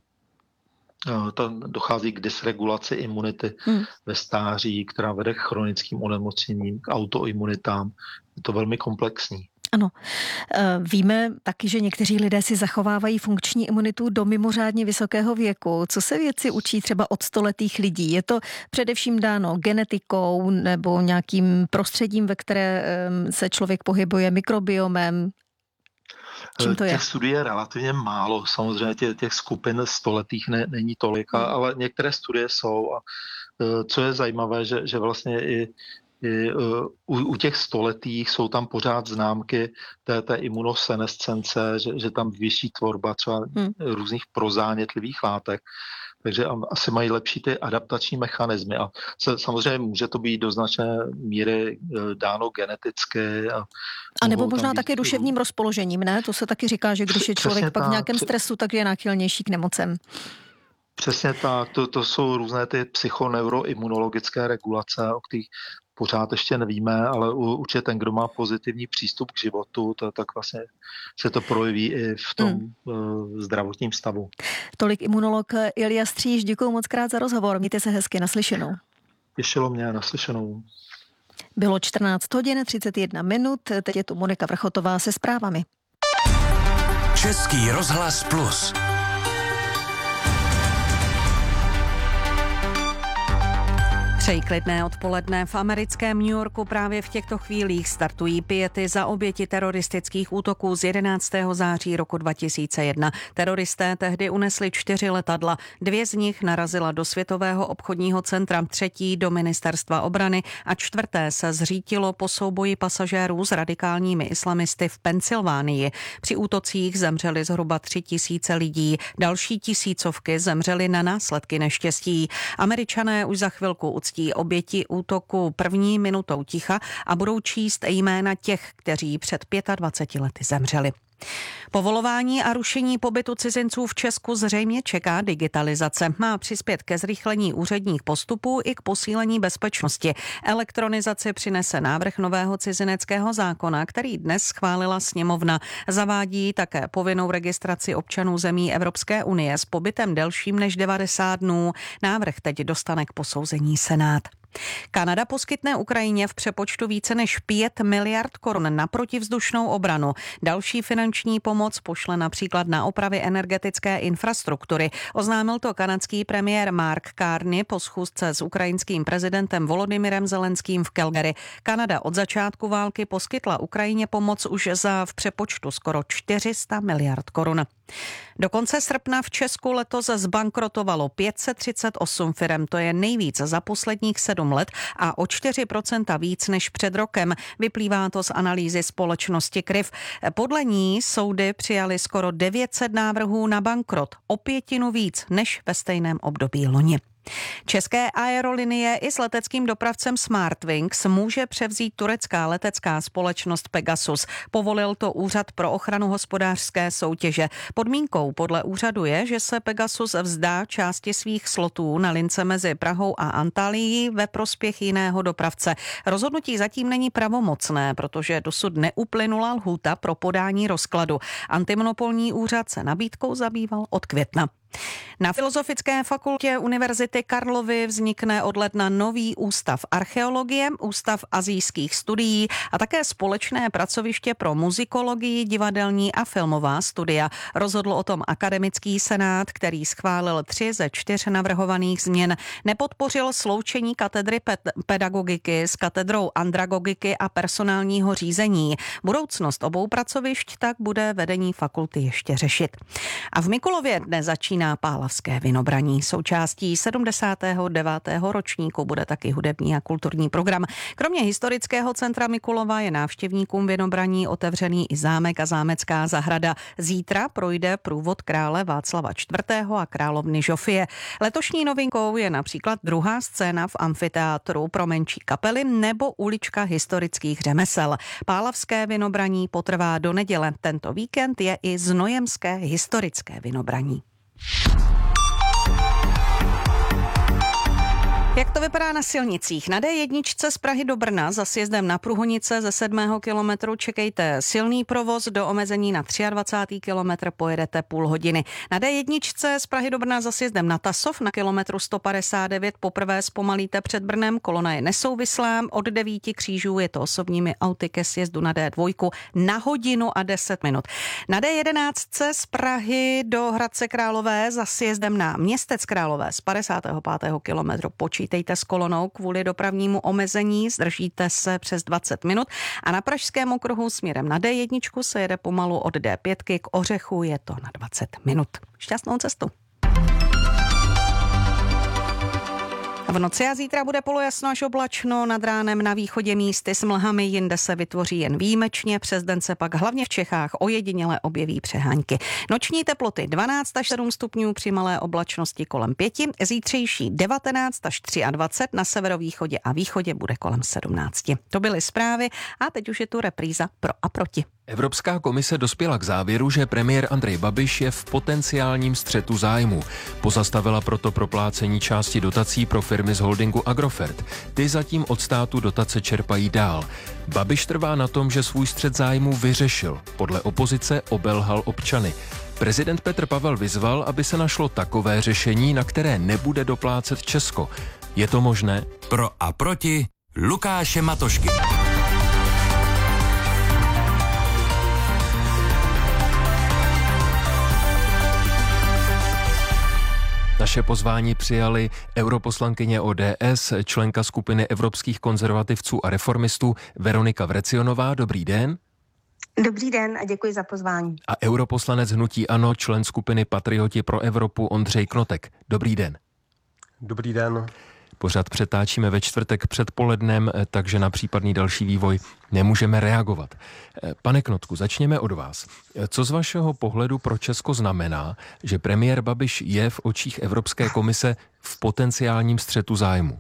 tam dochází k dysregulaci imunity hmm. ve stáří, která vede k chronickým onemocněním, k autoimunitám. Je to velmi komplexní. Ano. Víme taky, že někteří lidé si zachovávají funkční imunitu do mimořádně vysokého věku. Co se vědci učí třeba od stoletých lidí? Je to především dáno genetikou nebo nějakým prostředím, ve které se člověk pohybuje, mikrobiomem? Čím to je? Těch studií je relativně málo. Samozřejmě těch, těch skupin stoletých ne, není tolik, hmm. ale některé studie jsou. A co je zajímavé, že, že vlastně i I u, u těch stoletých jsou tam pořád známky té, té imunosenescence, že, že tam vyšší tvorba třeba hmm. různých prozánětlivých látek. Takže asi mají lepší ty adaptační mechanismy. A se, samozřejmě může to být do značné míry dáno geneticky. A, a nebo možná také duševním rozpoložením, ne? To se taky říká, že když je člověk Přesně pak tak. v nějakém stresu, tak je náchylnější k nemocem. Přesně tak. To, to jsou různé ty psychoneuroimunologické regulace, o kterých pořád ještě nevíme, ale určitě ten, kdo má pozitivní přístup k životu, to, tak vlastně se to projeví i v tom hmm. uh, zdravotním stavu. Tolik imunolog Ilja Stříž, děkuji moc krát za rozhovor. Mějte se hezky, naslyšenou. Těšilo mě, naslyšenou. Bylo čtrnáct hodin třicet jedna minut, teď je tu Monika Vrchotová se zprávami. Český rozhlas Plus. Přeji klidné odpoledne. V americkém New Yorku právě v těchto chvílích startují piety za oběti teroristických útoků z jedenáctého září roku dva tisíce jedna. Teroristé tehdy unesli čtyři letadla. Dvě z nich narazila do Světového obchodního centra, třetí do ministerstva obrany a čtvrté se zřítilo po souboji pasažérů s radikálními islamisty v Pensylvánii. Při útocích zemřeli zhruba tři tisíce lidí. Další tisícovky zemřely na následky neštěstí. Američané už za chvilku uctí oběti útoku první minutou ticha a budou číst jména těch, kteří před dvaceti pěti lety zemřeli. Povolování a rušení pobytu cizinců v Česku zřejmě čeká digitalizace. Má přispět ke zrychlení úředních postupů i k posílení bezpečnosti. Elektronizaci přinese návrh nového cizineckého zákona, který dnes schválila sněmovna. Zavádí také povinnou registraci občanů zemí Evropské unie s pobytem delším než devadesát dnů. Návrh teď dostane k posouzení Senát. Kanada poskytne Ukrajině v přepočtu více než pět miliard korun na protivzdušnou obranu. Další finanční pomoc pošle například na opravy energetické infrastruktury. Oznámil to kanadský premiér Mark Carney po schůzce s ukrajinským prezidentem Volodymyrem Zelenským v Calgary. Kanada od začátku války poskytla Ukrajině pomoc už za v přepočtu skoro čtyři sta miliard korun. Do konce srpna v Česku letos zbankrotovalo pět set třicet osm firem, to je nejvíc za posledních sedm let a o čtyři procenta víc než před rokem. Vyplývá to z analýzy společnosti K R I F. Podle ní soudy přijali skoro devět set návrhů na bankrot, o pětinu víc než ve stejném období loni. České aerolinie i s leteckým dopravcem Smartwings může převzít turecká letecká společnost Pegasus. Povolil to Úřad pro ochranu hospodářské soutěže. Podmínkou podle úřadu je, že se Pegasus vzdá části svých slotů na lince mezi Prahou a Antálií ve prospěch jiného dopravce. Rozhodnutí zatím není pravomocné, protože dosud neuplynula lhůta pro podání rozkladu. Antimonopolní úřad se nabídkou zabýval od května. Na Filozofické fakultě Univerzity Karlovy vznikne od ledna nový ústav archeologie, ústav asijských studií a také společné pracoviště pro muzikologii, divadelní a filmová studia. Rozhodl o tom akademický senát, který schválil tři ze čtyř navrhovaných změn. Nepodpořil sloučení katedry ped- pedagogiky s katedrou andragogiky a personálního řízení. Budoucnost obou pracovišť tak bude vedení fakulty ještě řešit. A v Mikulově dnes začíná Pálavské vinobraní. Součástí sedmdesátého devátého ročníku bude taky hudební a kulturní program. Kromě historického centra Mikulova je návštěvníkům vinobraní otevřený i zámek a zámecká zahrada. Zítra projde průvod krále Václava čtvrtého a královny Žofie. Letošní novinkou je například druhá scéna v amfiteátru pro menší kapely nebo ulička historických řemesel. Pálavské vinobraní potrvá do neděle. Tento víkend je i znojemské historické vinobraní. Jak to vypadá na silnicích? Na dé jedna z Prahy do Brna za sjezdem na Průhonice ze sedmého kilometru čekejte silný provoz, do omezení na dvacátý třetí kilometr pojedete půl hodiny. Na dé jedna z Prahy do Brna za sjezdem na Tasov na kilometru sto padesát devět poprvé zpomalíte před Brnem, kolona je nesouvislá, od devíti křížů je to osobními auty ke sjezdu na dé dva na hodinu a deset minut. Na dé jedenáct z Prahy do Hradce Králové za sjezdem na Městec Králové z padesátého pátého kilometru počítejte s kolonou kvůli dopravnímu omezení, zdržíte se přes dvacet minut a na Pražském okruhu směrem na dé jedna se jede pomalu od dé pět k Ořechu, je to na dvacet minut. Šťastnou cestu. V noci a zítra bude polojasno až oblačno, nad ránem na východě místy s mlhami, jinde se vytvoří jen výjimečně, přes den se pak hlavně v Čechách ojediněle objeví přehánky. Noční teploty dvanáct až sedm stupňů při malé oblačnosti kolem pěti, zítřejší devatenáct až dvacet tři, na severovýchodě a východě bude kolem sedmnáct. To byly zprávy a teď už je tu repríza Pro a proti. Evropská komise dospěla k závěru, že premiér Andrej Babiš je v potenciálním střetu zájmu. Pozastavila proto proplácení části dotací pro firmy z holdingu Agrofert. Ty zatím od státu dotace čerpají dál. Babiš trvá na tom, že svůj střet zájmu vyřešil. Podle opozice obelhal občany. Prezident Petr Pavel vyzval, aby se našlo takové řešení, na které nebude doplácet Česko. Je to možné? Pro a proti Lukáše Matošky. Naše pozvání přijali europoslankyně O D S, členka skupiny evropských konzervativců a reformistů Veronika Vrecionová. Dobrý den. Dobrý den a děkuji za pozvání. A europoslanec hnutí ANO, člen skupiny Patrioti pro Evropu Ondřej Knotek. Dobrý den. Dobrý den. Pořad přetáčíme ve čtvrtek předpolednem, takže na případný další vývoj nemůžeme reagovat. Pane Knotku, začněme od vás. Co z vašeho pohledu pro Česko znamená, že premiér Babiš je v očích Evropské komise v potenciálním střetu zájmu?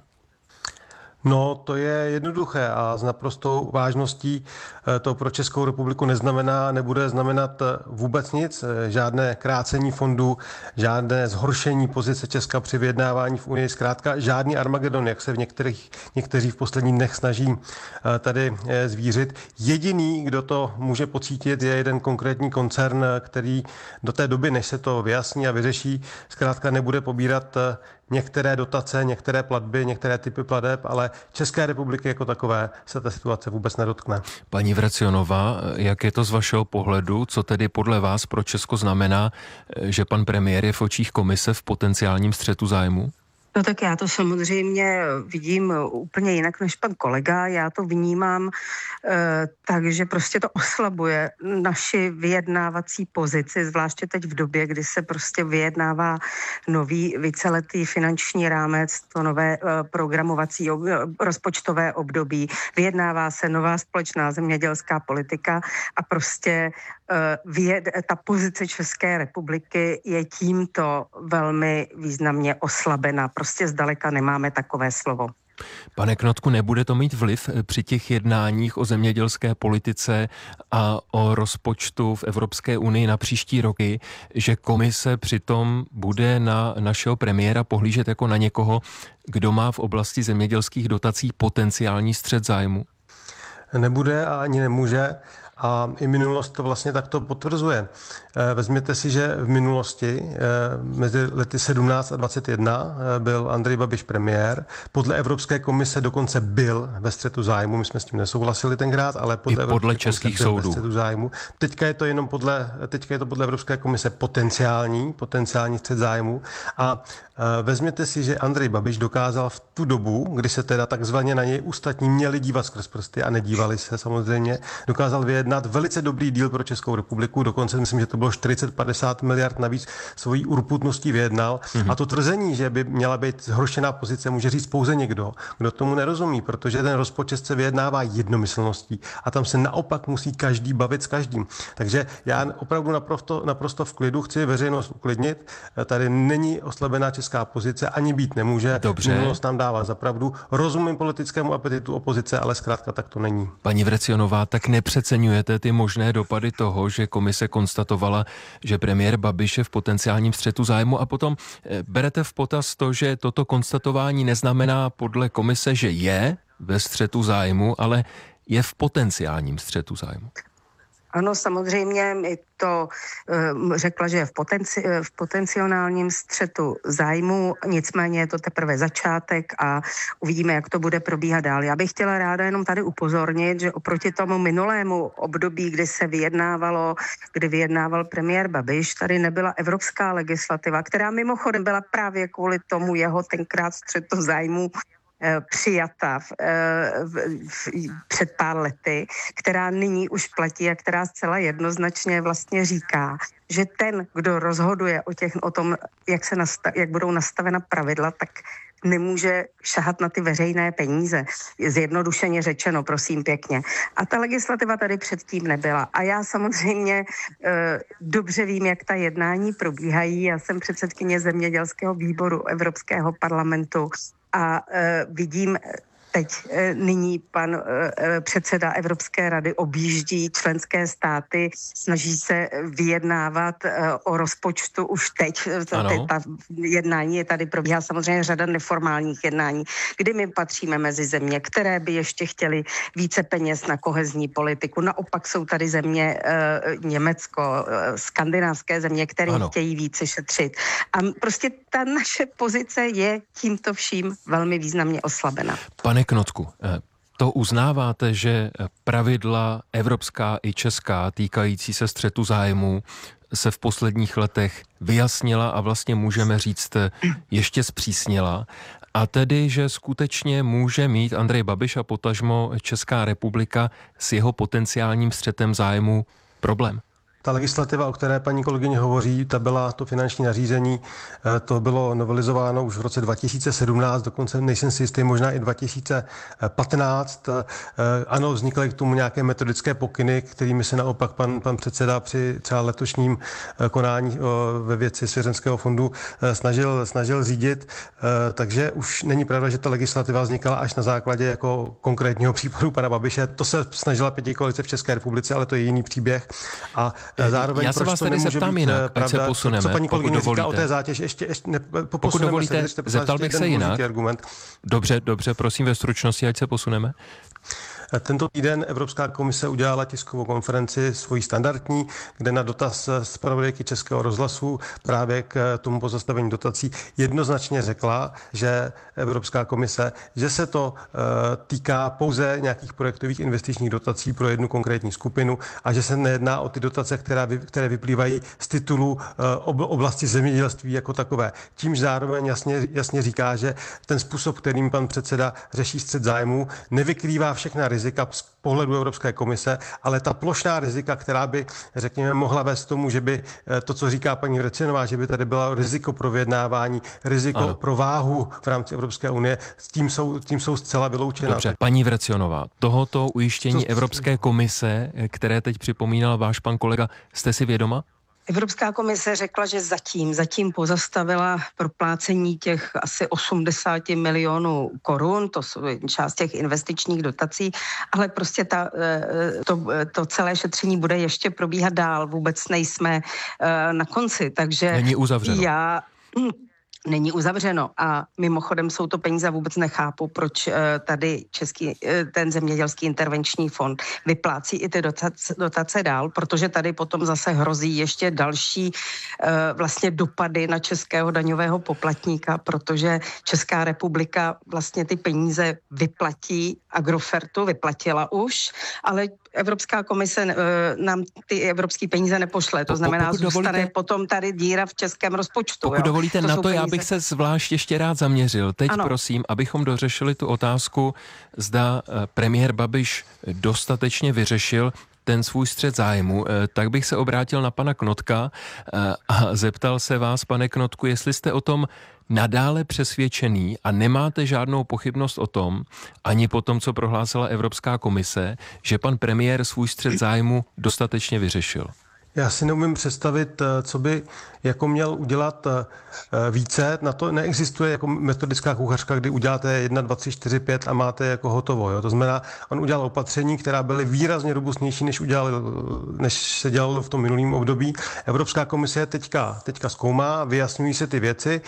No, to je jednoduché a s naprostou vážností to pro Českou republiku neznamená, nebude znamenat vůbec nic, žádné krácení fondů, žádné zhoršení pozice Česka při vyjednávání v Unii, zkrátka žádný Armagedon, jak se v některých, někteří v posledních dnech snaží tady zvířit. Jediný, kdo to může pocítit, je jeden konkrétní koncern, který do té doby, než se to vyjasní a vyřeší, zkrátka nebude pobírat některé dotace, některé platby, některé typy plateb, ale České republiky jako takové se ta situace vůbec nedotkne. Paní Vrecionová, jak je to z vašeho pohledu? Co tedy podle vás pro Česko znamená, že pan premiér je v očích komise v potenciálním střetu zájmu? No tak já to samozřejmě vidím úplně jinak než pan kolega. Já to vnímám e, takže prostě to oslabuje naši vyjednávací pozici, zvláště teď v době, kdy se prostě vyjednává nový víceletý finanční rámec, to nové e, programovací ob, rozpočtové období. Vyjednává se nová společná zemědělská politika a prostě e, vyjed, ta pozice České republiky je tímto velmi významně oslabena. Prostě zdaleka nemáme takové slovo. Pane Knotku, nebude to mít vliv při těch jednáních o zemědělské politice a o rozpočtu v Evropské unii na příští roky, že komise přitom bude na našeho premiéra pohlížet jako na někoho, kdo má v oblasti zemědělských dotací potenciální střet zájmu? Nebude a ani nemůže. A i minulost to vlastně takto potvrzuje. Vezměte si, že v minulosti mezi lety sedmnáct a dvacet jedna byl Andrej Babiš premiér. Podle Evropské komise dokonce byl ve střetu zájmu. My jsme s tím nesouhlasili tenkrát, ale podle, I podle českých soudů. Ve střetu zájmu. Teďka je to jenom podle, teďka je to podle Evropské komise potenciální, potenciální střet zájmu. A vezměte si, že Andrej Babiš dokázal v tu dobu, kdy se teda takzvaně na něj ostatní měli dívat skrz prsty a nedívali se samozřejmě, dokázal vyjednat velice dobrý díl pro Českou republiku, dokonce myslím, že to bylo čtyřicet padesát miliard navíc, svojí urputností vyjednal. Mm-hmm. A to tvrzení, že by měla být zhoršená pozice, může říct pouze někdo, kdo tomu nerozumí, protože ten rozpočet se vyjednává jednomyslností a tam se naopak musí každý bavit s každým. Takže já opravdu naprosto, naprosto v klidu chci veřejnost uklidnit. Tady není oslabená česká pozice, ani být nemůže. Dobře. Minulost nám dává za pravdu. Rozumím politickému apetitu opozice, ale zkrátka tak to není. Paní Vrecionová, tak nepřeceňujete ty možné dopady toho, že komise konstatovala, že premiér Babiš je v potenciálním střetu zájmu, a potom berete v potaz to, že toto konstatování neznamená podle komise, že je ve střetu zájmu, ale je v potenciálním střetu zájmu? Ano, samozřejmě mi to uh, řekla, že je v, potenci, v potenciálním střetu zájmu, nicméně je to teprve začátek a uvidíme, jak to bude probíhat dál. Já bych chtěla ráda jenom tady upozornit, že oproti tomu minulému období, kdy se vyjednávalo, kdy vyjednával premiér Babiš, tady nebyla evropská legislativa, která mimochodem byla právě kvůli tomu jeho tenkrát střetu zájmu přijata v, v, v, před pár lety, která nyní už platí a která zcela jednoznačně vlastně říká, že ten, kdo rozhoduje o, těch, o tom, jak, se nastav, jak budou nastavena pravidla, tak nemůže šahat na ty veřejné peníze. Zjednodušeně řečeno, prosím pěkně. A ta legislativa tady předtím nebyla. A já samozřejmě e, dobře vím, jak ta jednání probíhají. Já jsem předsedkyně zemědělského výboru Evropského parlamentu a e, vidím teď e, nyní pan e, předseda Evropské rady objíždí členské státy, snaží se vyjednávat e, o rozpočtu už teď. Ta, ta jednání je tady, probíhá samozřejmě řada neformálních jednání, kdy my patříme mezi země, které by ještě chtěly více peněz na kohezní politiku. Naopak jsou tady země e, Německo, e, skandinávské země, které ano. chtějí více šetřit. A prostě ta naše pozice je tímto vším velmi významně oslabena. Pane Knotku, to uznáváte, že pravidla evropská i česká týkající se střetu zájmů se v posledních letech vyjasnila a vlastně můžeme říct ještě zpřísnila. A tedy, že skutečně může mít Andrej Babiš a potažmo Česká republika s jeho potenciálním střetem zájmu problém. Ta legislativa, o které paní kolegyně hovoří, ta byla to finanční nařízení, to bylo novelizováno už v roce dva tisíce sedmnáct, dokonce nejsem si jistý, možná i dva tisíce patnáct. Ano, vznikly k tomu nějaké metodické pokyny, kterými se naopak pan, pan předseda při třeba letošním konání ve věci svěřenského fondu snažil, snažil řídit. Takže už není pravda, že ta legislativa vznikala až na základě jako konkrétního případu pana Babiše. To se snažila pětikoalice v České republice, ale to je jiný příběh. A zároveň, já se vás tady zeptám jinak, ať se posuneme, co paní kolegyně pokud dovolíte. Říká o té zátěži, ještě, ještě ne, pokud dovolíte, se, zeptal bych se jinak. Argument. Dobře, dobře, prosím ve stručnosti, ať se posuneme. Tento týden Evropská komise udělala tiskovou konferenci svoji standardní, kde na dotaz zpravodajky Českého rozhlasu právě k tomu pozastavení dotací jednoznačně řekla, že Evropská komise, že se to týká pouze nějakých projektových investičních dotací pro jednu konkrétní skupinu a že se nejedná o ty dotace, která, které vyplývají z titulu oblasti zemědělství jako takové. Tímž zároveň jasně, jasně říká, že ten způsob, kterým pan předseda řeší střet zájmů, nevykrývá všechna rizika z pohledu Evropské komise, ale ta plošná rizika, která by, řekněme, mohla vést k tomu, že by to, co říká paní Vrecionová, že by tady bylo riziko pro vyjednávání, riziko ano. pro váhu v rámci Evropské unie, s tím jsou, tím jsou zcela vyloučena. Dobře, paní Vrecionová, tohoto ujištění co... Evropské komise, které teď připomínal váš pan kolega, jste si vědoma? Evropská komise řekla, že zatím, zatím pozastavila proplácení těch asi osmdesát milionů korun, to jsou část těch investičních dotací, ale prostě ta, to, to celé šetření bude ještě probíhat dál, vůbec nejsme na konci, takže není uzavřeno. Já... Není uzavřeno a mimochodem jsou to peníze, vůbec nechápu, proč tady český, ten zemědělský intervenční fond vyplácí i ty dotace, dotace dál, protože tady potom zase hrozí ještě další vlastně dopady na českého daňového poplatníka, protože Česká republika vlastně ty peníze vyplatí Agrofertu, vyplatila už, ale Evropská komise nám ty evropské peníze nepošle, to znamená, pokud zůstane dovolíte, potom tady díra v českém rozpočtu. Pokud jo? dovolíte, to na to peníze... já bych se zvlášť ještě rád zaměřil. Teď ano. prosím, abychom dořešili tu otázku, zda premiér Babiš dostatečně vyřešil ten svůj střet zájmu, tak bych se obrátil na pana Knotka a zeptal se vás, pane Knotku, jestli jste o tom nadále přesvědčený a nemáte žádnou pochybnost o tom, ani po tom, co prohlásila Evropská komise, že pan premiér svůj střet zájmu dostatečně vyřešil. Já si neumím představit, co by jako měl udělat více. Na to neexistuje jako metodická kuchařka, kdy uděláte jedna, dva, tři, čtyři, pět a máte jako hotovo. Jo? To znamená, on udělal opatření, která byly výrazně robustnější, než, udělal, než se dělalo v tom minulém období. Evropská komise teďka, teďka zkoumá, vyjasňují se ty věci.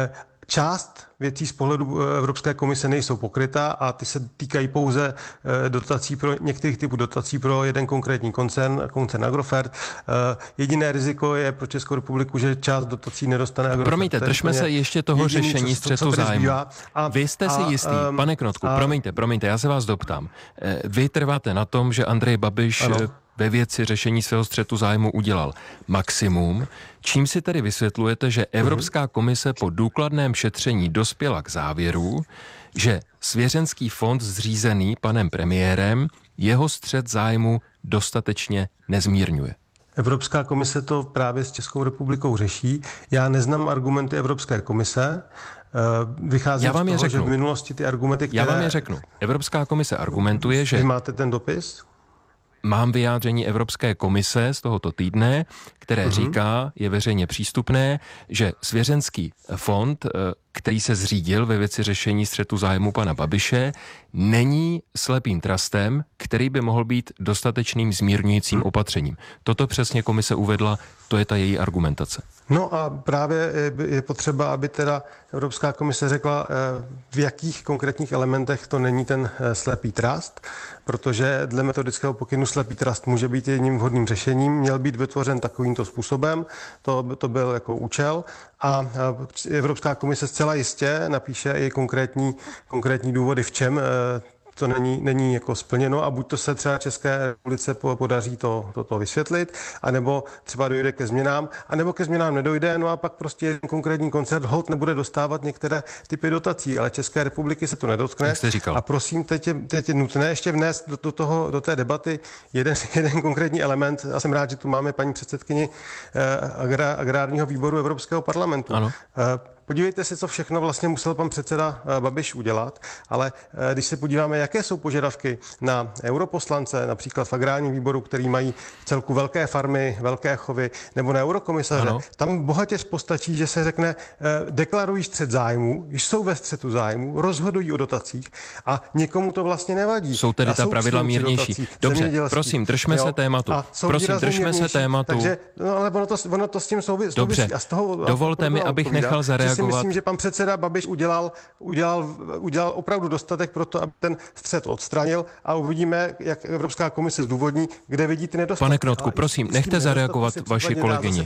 Část věcí z pohledu Evropské komise nejsou pokrytá a ty se týkají pouze dotací pro některých typů dotací pro jeden konkrétní koncern, koncern Agrofert. Jediné riziko je pro Českou republiku, že část dotací nedostane Agrofert. Promiňte, držme se ještě toho jediný, řešení co, střetu co zájmu. A, Vy jste si a, jistý, um, pane Knotku, a, promiňte, promiňte, já se vás doptám. Vy trváte na tom, že Andrej Babiš ano. ve věci řešení svého střetu zájmu udělal maximum, čím si tedy vysvětlujete, že Evropská komise po důkladném šetření dospěla k závěru, že svěřenský fond zřízený panem premiérem jeho střet zájmu dostatečně nezmírňuje. Evropská komise to právě s Českou republikou řeší. Já neznám argumenty Evropské komise. Vycházím Já vám z je toho, řeknu. že v minulosti ty argumenty, které... Já vám je řeknu. Evropská komise argumentuje, že... Vy máte ten dopis? Mám vyjádření Evropské komise z tohoto týdne, které uh-huh. říká, je veřejně přístupné, že svěřenský fond, který se zřídil ve věci řešení střetu zájmu pana Babiše, není slepým trustem, který by mohl být dostatečným zmírňujícím opatřením. Toto přesně komise uvedla, to je ta její argumentace. No a právě je potřeba, aby teda Evropská komise řekla, v jakých konkrétních elementech to není ten slepý trust, protože dle metodického pokynu slepý trust může být jedním vhodným řešením, měl být vytvořen takovýmto způsobem, to, to byl jako účel a Evropská komise zcela jistě napíše i konkrétní, konkrétní důvody, v čem to není, není jako splněno a buď to se třeba České republice podaří to, to, to vysvětlit, anebo třeba dojde ke změnám, anebo ke změnám nedojde, no a pak prostě jeden konkrétní koncert holt nebude dostávat některé typy dotací, ale České republiky se to nedotkne. A prosím, teď je, teď je nutné ještě vnést do, do, toho, do té debaty jeden, jeden konkrétní element. Já jsem rád, že tu máme paní předsedkyni eh, agra, agrárního výboru Evropského parlamentu. Ano. Eh, Podívejte se, co všechno vlastně musel pan předseda Babiš udělat, ale když se podíváme, jaké jsou požadavky na europoslance, například v agrárním výboru, který mají v celku velké farmy, velké chovy, nebo na eurokomisaře, ano. Tam bohatě postačí, že se řekne, deklarují střet zájmu, když jsou ve střetu zájmu, rozhodují o dotacích a nikomu to vlastně nevadí. Jsou tedy ta pravidla mírnější. Dotací, dobře, prosím, držme jo, se tématu. Prosím, držme se tématu. Takže, no, ale ono to, ono to s tím souvisí. Dobře, a z toho, dovolte a mi, abych odpovídá, nechal zareagovat. Si myslím, že pan předseda Babiš udělal, udělal, udělal opravdu dostatek pro to, aby ten střet odstranil a uvidíme, jak Evropská komise zdůvodní, kde vidí ty nedostatky. Pane Knotku, prosím, nechte zareagovat vaši kolegyni.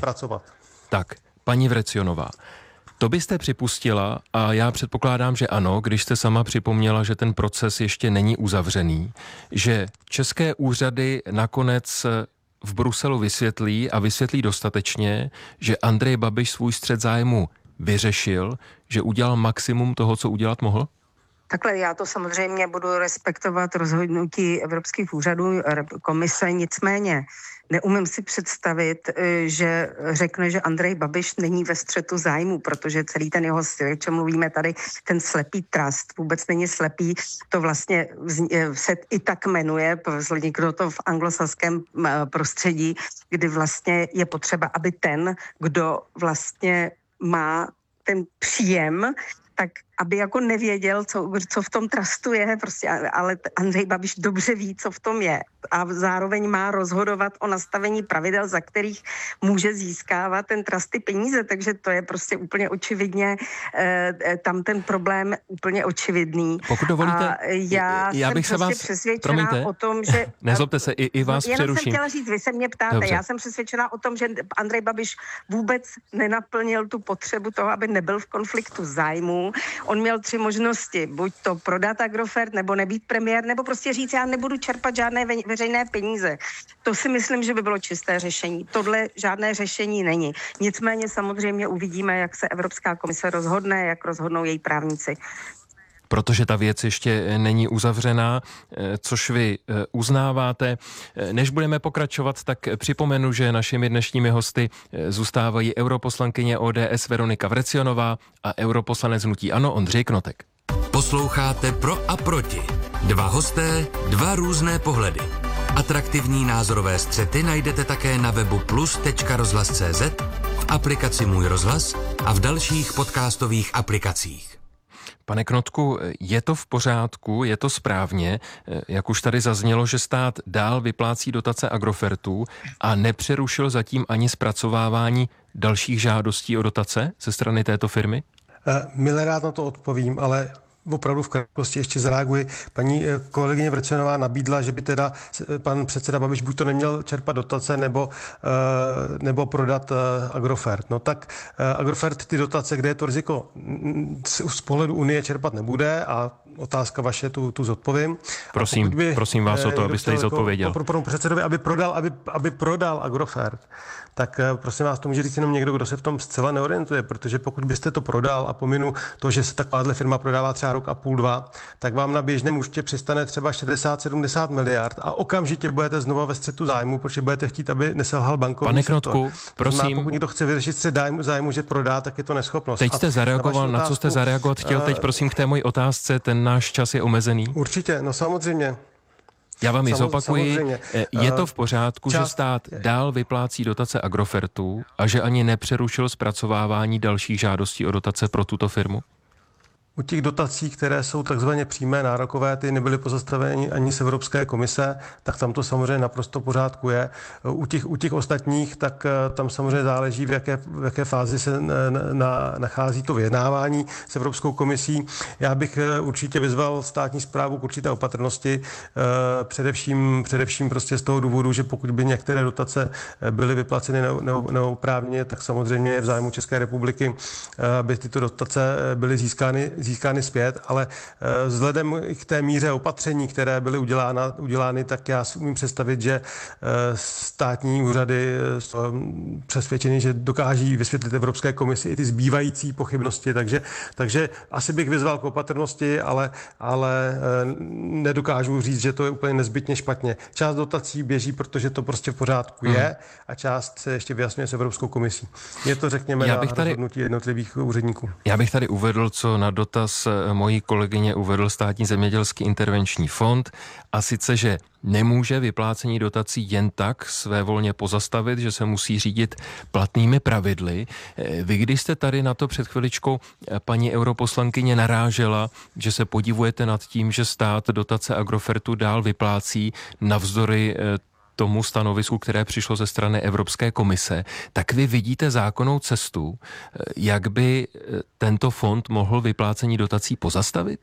Tak, paní Vrecionová. To byste připustila, a já předpokládám, že ano, když jste sama připomněla, že ten proces ještě není uzavřený, že české úřady nakonec v Bruselu vysvětlí a vysvětlí dostatečně, že Andrej Babiš svůj střet zájmu vyřešil, že udělal maximum toho, co udělat mohl? Takhle já to samozřejmě budu respektovat rozhodnutí evropských úřadů, komise, nicméně neumím si představit, že řekne, že Andrej Babiš není ve střetu zájmu, protože celý ten jeho styl, o čem mluvíme tady, ten slepý trust, vůbec není slepý, to vlastně se i tak jmenuje, vzniklo to v anglosaském prostředí, kdy vlastně je potřeba, aby ten, kdo vlastně má ten příjem, tak aby jako nevěděl, co, co v tom trustu je, prostě, ale Andrej Babiš dobře ví, co v tom je a zároveň má rozhodovat o nastavení pravidel, za kterých může získávat ten trust ty peníze, takže to je prostě úplně očividně eh, tam ten problém úplně očividný. Pokud dovolíte, a já, já jsem bych se prostě vás, přesvědčená promiňte, o tom, že... nezlobte se, i, i vás jenom přeruším. Jenom jsem chtěla říct, vy se mě ptáte, Dobře. Já jsem přesvědčená o tom, že Andrej Babiš vůbec nenaplnil tu potřebu toho, aby nebyl v konfliktu zájmů. On měl tři možnosti, buď to prodat Agrofert, nebo nebýt premiér, nebo prostě říct, já nebudu čerpat žádné ve, veřejné peníze. To si myslím, že by bylo čisté řešení. Tohle žádné řešení není. Nicméně samozřejmě uvidíme, jak se Evropská komise rozhodne, jak rozhodnou její právníci. Protože ta věc ještě není uzavřená, což vy uznáváte. Než budeme pokračovat, tak připomenu, že našimi dnešními hosty zůstávají europoslankyně O D S Veronika Vrecionová a europoslanec hnutí ANO Ondřej Knotek. Posloucháte Pro a proti. Dva hosté, dva různé pohledy. Atraktivní názorové střety najdete také na webu plus tečka rozhlas tečka cé zet, v aplikaci Můj rozhlas a v dalších podcastových aplikacích. Pane Knotku, je to v pořádku, je to správně, jak už tady zaznělo, že stát dál vyplácí dotace Agrofertu a nepřerušil zatím ani zpracovávání dalších žádostí o dotace ze strany této firmy? Milé rád na to odpovím, ale opravdu v krátkosti ještě zareaguji. Paní kolegyně Vrecionová nabídla, že by teda pan předseda Babiš buď to neměl čerpat dotace, nebo, nebo prodat Agrofert. No tak Agrofert ty dotace, kde je to riziko z pohledu Unie čerpat nebude a otázka vaše, tu, tu zodpovím. Prosím, by, prosím vás o to, abyste ji zodpověděl. Pro panu předsedovi, aby prodal, aby, aby prodal Agrofert, tak prosím vás, to může říct jenom někdo, kdo se v tom zcela neorientuje, protože pokud byste to prodal a pominu to, že se takováhle firma prodává třeba rok a půl, dva, tak vám na běžném účtě přistane třeba šedesát sedmdesát miliard a okamžitě budete znova ve střetu zájmu, protože budete chtít, aby neselhal bankovní Pane sektor. Knotku, prosím. Znamená, pokud někdo chce vyřešit střet zájmu, zájmu, že prodá, tak je to neschopnost. Teď jste zareagoval, na, na co jste zareagovat chtěl, teď prosím k té mojí otázce, ten náš čas je omezený. Určitě, no samozřejmě. Já vám ji zopakuji. Samozřejmě. Je to v pořádku, Čas... že stát dál vyplácí dotace Agrofertu a že ani nepřerušil zpracovávání dalších žádostí o dotace pro tuto firmu? U těch dotací, které jsou takzvaně přímé nárokové, ty nebyly pozastaveny ani z Evropské komise, tak tam to samozřejmě naprosto v pořádku je. U těch, u těch ostatních, tak tam samozřejmě záleží, v jaké, v jaké fázi se na, na, nachází to vyjednávání s Evropskou komisí. Já bych určitě vyzval státní správu k určité opatrnosti, především, především prostě z toho důvodu, že pokud by některé dotace byly vyplaceny neoprávněně, tak samozřejmě je v zájmu České republiky, aby tyto dotace byly získány získány zpět, ale vzhledem k té míře opatření, které byly udělána, udělány, tak já si umím představit, že státní úřady jsou přesvědčeny, že dokáží vysvětlit Evropské komisi i ty zbývající pochybnosti, takže, takže asi bych vyzval k opatrnosti, ale, ale nedokážu říct, že to je úplně nezbytně špatně. Část dotací běží, protože to prostě v pořádku je hmm. a část se ještě vyjasňuje s Evropskou komisí. Je to, řekněme, já bych na tady, rozhodnutí jednotlivých úředníků. Já bych tady uvedl, co na dotaz mojí kolegyně uvedl Státní zemědělský intervenční fond, a sice, že nemůže vyplácení dotací jen tak svévolně pozastavit, že se musí řídit platnými pravidly. Vy, když jste tady na to před chviličkou, paní europoslankyně, narážela, že se podivujete nad tím, že stát dotace Agrofertu dál vyplácí navzdory tomu stanovisku, které přišlo ze strany Evropské komise, tak vy vidíte zákonnou cestu, jak by tento fond mohl vyplácení dotací pozastavit?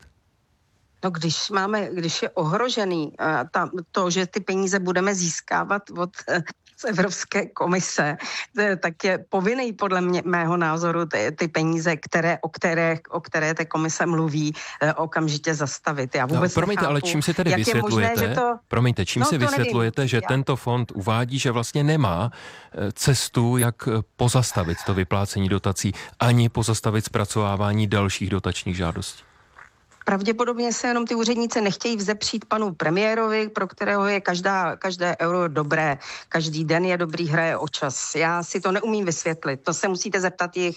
No, když máme, když je ohrožený ta, to, že ty peníze budeme získávat od z Evropské komise, tak je povinný podle mě, mého názoru ty, ty peníze, které, o, které, o které té komise mluví, okamžitě zastavit. Já vůbec no, promiňte, nechápu, ale čím si tedy vysvětlujete, možné, že to... promiňte, čím no, si vysvětlujete, nevím. že Já... tento fond uvádí, že vlastně nemá cestu, jak pozastavit to vyplácení dotací, ani pozastavit zpracovávání dalších dotačních žádostí? Pravděpodobně se jenom ty úředníci nechtějí vzepřít panu premiérovi, pro kterého je každá, každé euro dobré, každý den je dobrý, hraje o čas. Já si to neumím vysvětlit, to se musíte zeptat jich.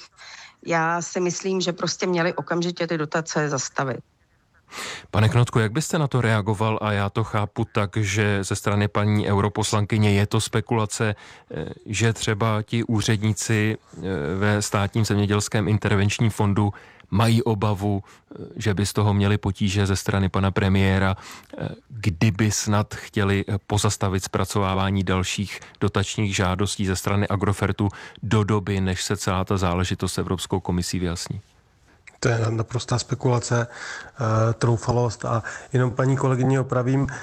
Já si myslím, že prostě měli okamžitě ty dotace zastavit. Pane Knotku, jak byste na to reagoval? A já to chápu tak, že ze strany paní europoslankyně je to spekulace, že třeba ti úředníci ve Státním zemědělském intervenčním fondu mají obavu, že by z toho měli potíže ze strany pana premiéra, kdyby snad chtěli pozastavit zpracovávání dalších dotačních žádostí ze strany Agrofertu do doby, než se celá ta záležitost s Evropskou komisí vyjasní. To je naprostá spekulace, uh, troufalost a jenom paní kolegyně opravím, uh,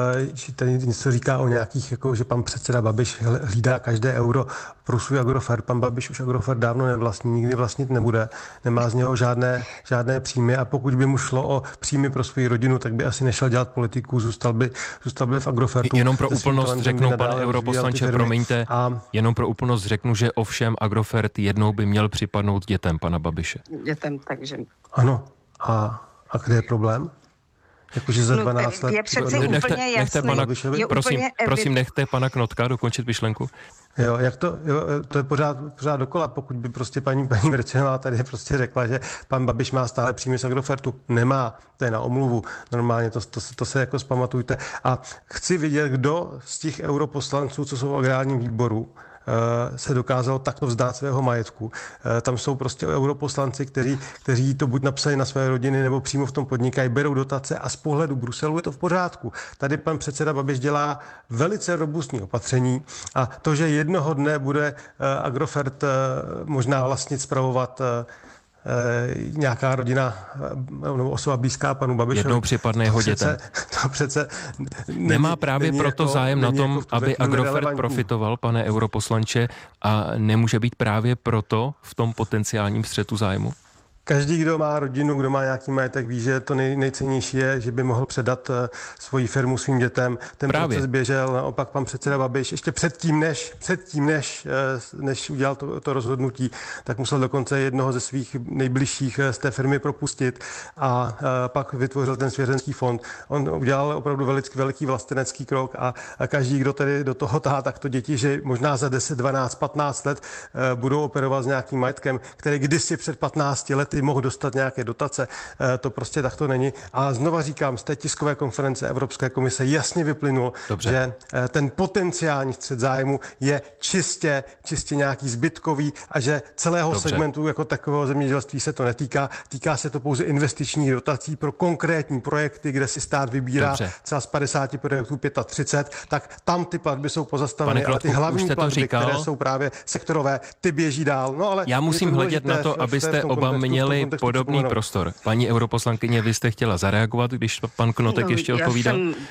že tady něco říká o nějakých, jako, že pan předseda Babiš hlídá každé euro pro svůj Agrofert. Pan Babiš už Agrofert dávno nevlastní, nikdy vlastnit nebude, nemá z něho žádné, žádné příjmy a pokud by mu šlo o příjmy pro svou rodinu, tak by asi nešel dělat politiku, zůstal by, zůstal by v Agrofertu. Jenom pro úplnost řeknu, pane europoslanče, promiňte, a... jenom pro úplnost řeknu, že ovšem Agrofert jednou by měl připadnout dětem pana Babiše. Dětem, takže... Ano. A, a kde je problém? Jakože za dvanáct no, let... Je přece nechte, úplně jasný. Nechte pana, je prosím, úplně prosím, nechte pana Knotka dokončit myšlenku. Jo, jak to, jo, to je pořád, pořád dokola, pokud by prostě paní, paní Mrčenová tady prostě řekla, že pan Babiš má stále příjmy z Agrofertu. Nemá, to je na omluvu. Normálně to, to, to se jako zpamatujte. A chci vidět, kdo z těch europoslanců, co jsou v agrárním výboru, se dokázalo takto vzdát svého majetku. Tam jsou prostě europoslanci, kteří, kteří to buď napsali na své rodiny, nebo přímo v tom podnikají, berou dotace a z pohledu Bruselu je to v pořádku. Tady pan předseda Babiš dělá velice robustní opatření a to, že jednoho dne bude Agrofert možná vlastnit, spravovat nějaká rodina nebo osoba blízká panu Babišovi. Jednou připadne jeho dětem. To přece není, nemá právě proto jako, zájem na tom, jako aby Agrofert profitoval, pane europoslanče, a nemůže být právě proto v tom potenciálním střetu zájmu? Každý, kdo má rodinu, kdo má nějaký majetek, ví, že to nej, nejcennější je, že by mohl předat uh, svoji firmu svým dětem. Ten Právě. proces běžel, naopak pan předseda Babiš ještě předtím, než, předtím, než, uh, než udělal to, to rozhodnutí, tak musel dokonce jednoho ze svých nejbližších uh, z té firmy propustit a uh, pak vytvořil ten svěřenský fond. On udělal opravdu velice veliký vlastenecký krok a, a každý, kdo tedy do toho tahá, tak to děti, že možná za deset, dvanáct, patnáct let uh, budou operovat s nějakým majetkem, který kdysi před patnácti lety mohl dostat nějaké dotace. To prostě takto není. A znova říkám, z té tiskové konference Evropské komise jasně vyplynulo, Dobře. že ten potenciální střet zájmu je čistě, čistě nějaký zbytkový a že celého Dobře. segmentu jako takového zemědělství se to netýká. Týká se to pouze investičních dotací pro konkrétní projekty, kde si stát vybírá Dobře. třeba z padesáti projektů třicet pět, tak tam ty platby jsou pozastaveny, ale ty hlavní platby, které jsou právě sektorové, ty běží dál. No, ale já musím hledět na to, abyste oba měli podobný prostor. Paní europoslankyně, vy jste chtěla zareagovat, když pan Knotek no, ještě odpovídal? Jsem,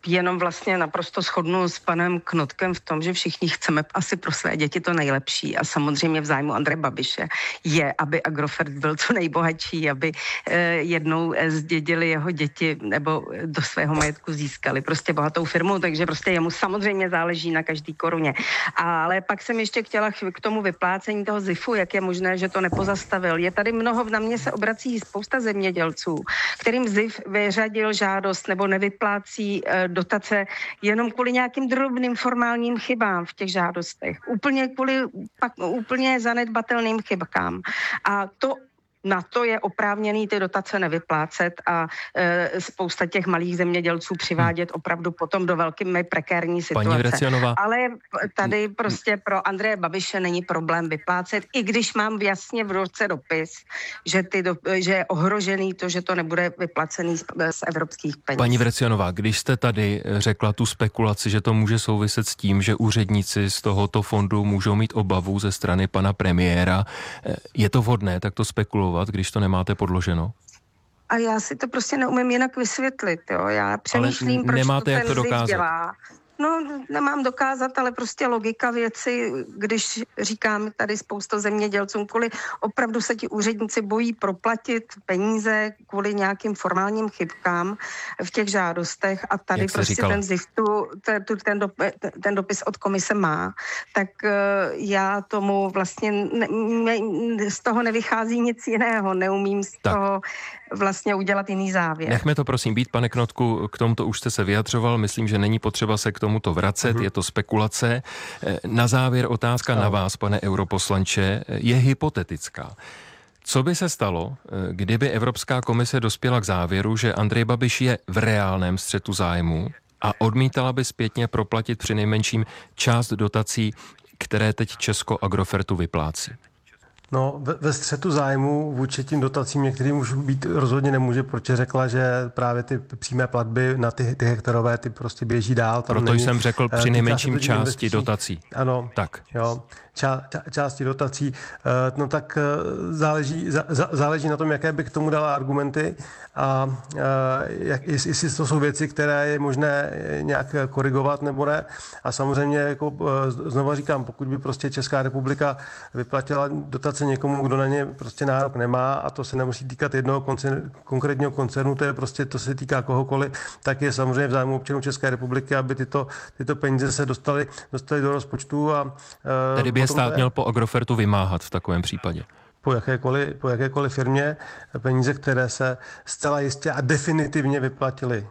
jenom vlastně naprosto shodnu s panem Knotkem v tom, že všichni chceme asi pro své děti to nejlepší a samozřejmě v zájmu Andreje Babiše je, aby Agrofert byl co nejbohatší, aby jednou zdědili jeho děti nebo do svého majetku získali prostě bohatou firmu, takže prostě jemu samozřejmě záleží na každý koruně. Ale pak jsem ještě chtěla k tomu vyplácení toho zifu, jak je možné, že to nepozastavil. Je tady mnoho, na mě se obrací spousta zemědělců, kterým zif vyřadil žádost nebo nevyplácí e, dotace jenom kvůli nějakým drobným formálním chybám v těch žádostech. Úplně kvůli pak, úplně zanedbatelným chybkám. A to na to je oprávněný ty dotace nevyplácet a e, spousta těch malých zemědělců přivádět opravdu potom do velmi prekérní situace. Ale tady prostě pro Andreje Babiše není problém vyplácet, i když mám jasně v roce dopis, že, ty do, že je ohrožený to, že to nebude vyplacený z, z evropských peněz. Paní Vrecionová, když jste tady řekla tu spekulaci, že to může souviset s tím, že úředníci z tohoto fondu můžou mít obavu ze strany pana premiéra, je to vhodné takto spekulovat, když to nemáte podloženo? A já si to prostě neumím jinak vysvětlit, jo. Já přemýšlím, ale proč nemáte to jak ten to ziv dokázat. dělá. No, nemám dokázat, ale prostě logika věci, když říkám tady spoustu zemědělcům, kvůli opravdu se ti úředníci bojí proplatit peníze kvůli nějakým formálním chybkám v těch žádostech a tady prostě říkala. ten ziv, tu, tu, ten, dop, ten dopis od komise má, tak uh, já tomu vlastně ne, ne, z toho nevychází nic jiného, neumím z tak. toho vlastně udělat jiný závěr. Nechme to prosím být, pane Knotku, k tomuto už jste se vyjadřoval, myslím, že není potřeba se k tomuto vracet, uh-huh. je to spekulace. Na závěr otázka no. na vás, pane europoslanče, je hypotetická. Co by se stalo, kdyby Evropská komise dospěla k závěru, že Andrej Babiš je v reálném střetu zájmu a odmítala by zpětně proplatit přinejmenším část dotací, které teď Česko Agrofertu vyplácí? No, ve, ve střetu zájmu vůči tím dotacím některým už být rozhodně nemůže, protože řekla, že právě ty přímé platby na ty, ty hektarové ty prostě běží dál. Tam Proto není, jsem řekl při nejmenším části investicí. dotací. Ano, tak. Jo, ča, ča, části dotací. No tak záleží, zá, záleží na tom, jaké by k tomu dala argumenty a jak, jestli to jsou věci, které je možné nějak korigovat nebo ne. A samozřejmě, jako znova říkám, pokud by prostě Česká republika vyplatila dotace někomu, kdo na ně prostě nárok nemá, a to se nemusí týkat jednoho koncern, konkrétního koncernu, to je prostě, to se týká kohokoliv, tak je samozřejmě v zájmu občanů České republiky, aby tyto, tyto peníze se dostaly, dostaly do rozpočtu. A, Tedy by je stát měl po Agrofertu vymáhat v takovém případě? Po jakékoliv, po jakékoliv firmě peníze, které se zcela jistě a definitivně vyplatily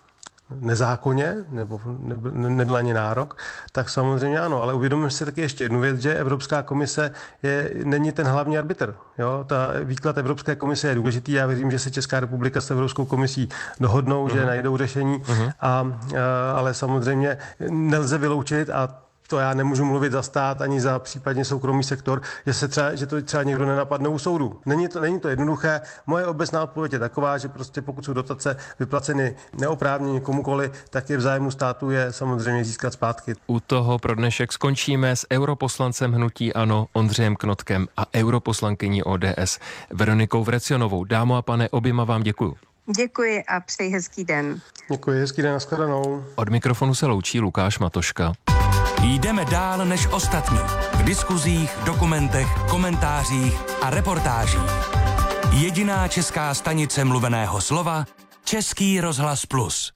nezákonně, nebo nedlaně nárok, tak samozřejmě ano, ale uvědomíme si taky ještě jednu věc, že Evropská komise je, není ten hlavní arbitr. Jo? Ta výklad Evropské komise je důležitý, já věřím, že se Česká republika s Evropskou komisí dohodnou, uh-huh. že najdou řešení, uh-huh. a, a, ale samozřejmě nelze vyloučit, a to já nemůžu mluvit za stát ani za případně soukromý sektor, že se třeba, že to třeba někdo nenapadne u soudu. Není to, není to jednoduché. Moje obecná odpověď je taková, že prostě pokud jsou dotace vyplaceny neoprávněně komukoli, tak je v zájmu státu je samozřejmě získat zpátky. U toho pro dnešek skončíme s europoslancem hnutí ANO Ondřejem Knotkem a europoslankyní O D S Veronikou Vrecionovou. Dámo a pane, oběma vám děkuju. Děkuji a přeji hezký den. Děkuji, hezký den, nashledanou. Od mikrofonu se loučí Lukáš Matoška. Jdeme dál než ostatní. V diskuzích, dokumentech, komentářích a reportážích. Jediná česká stanice mluveného slova, Český rozhlas Plus.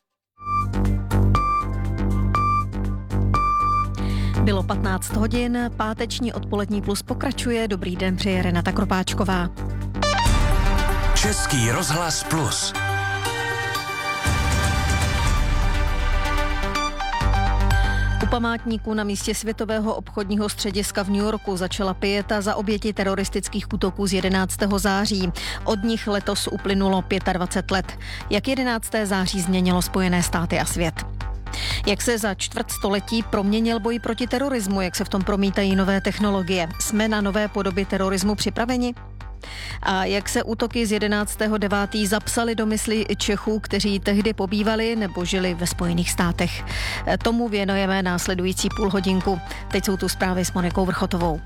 Bylo patnáct hodin, páteční odpolední Plus pokračuje. Dobrý den, přeje Renata Kropáčková. Český rozhlas Plus. U památníku na místě Světového obchodního střediska v New Yorku začala pieta za oběti teroristických útoků z jedenáctého září. Od nich letos uplynulo dvacet pět let. Jak jedenáctého září změnilo Spojené státy a svět? Jak se za čtvrt století proměnil boj proti terorismu, jak se v tom promítají nové technologie? Jsme na nové podoby terorismu připraveni? A jak se útoky z jedenáctého devátého zapsaly do mysli Čechů, kteří tehdy pobývali nebo žili ve Spojených státech? Tomu věnujeme následující půl hodinku. Teď jsou tu zprávy s Monikou Vrchotovou.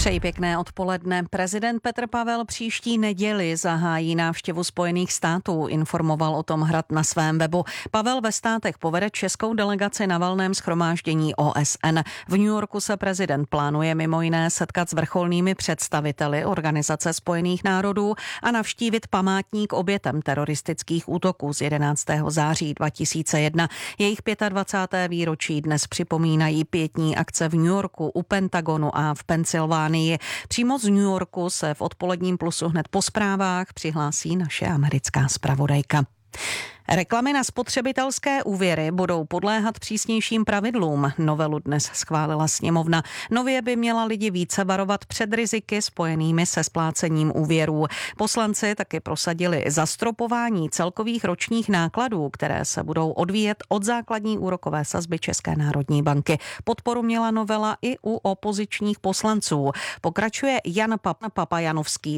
Přeji pěkné odpoledne. Prezident Petr Pavel příští neděli zahájí návštěvu Spojených států, informoval o tom Hrad na svém webu. Pavel ve státech povede českou delegaci na valném shromáždění O S N. V New Yorku se prezident plánuje mimo jiné setkat s vrcholnými představiteli Organizace spojených národů a navštívit památník obětem teroristických útoků z jedenáctého září dva tisíce jedna. Jejich dvacáté páté výročí dnes připomínají pietní akce v New Yorku, u Pentagonu a v Pensylvánii. Přímo z New Yorku se v odpoledním Plusu hned po zprávách přihlásí naše americká zpravodajka. Reklamy na spotřebitelské úvěry budou podléhat přísnějším pravidlům. Novelu dnes schválila sněmovna. Nově by měla lidi více varovat před riziky spojenými se splácením úvěrů. Poslanci taky prosadili zastropování celkových ročních nákladů, které se budou odvíjet od základní úrokové sazby České národní banky. Podporu měla novela i u opozičních poslanců. Pokračuje Jan Papajanovský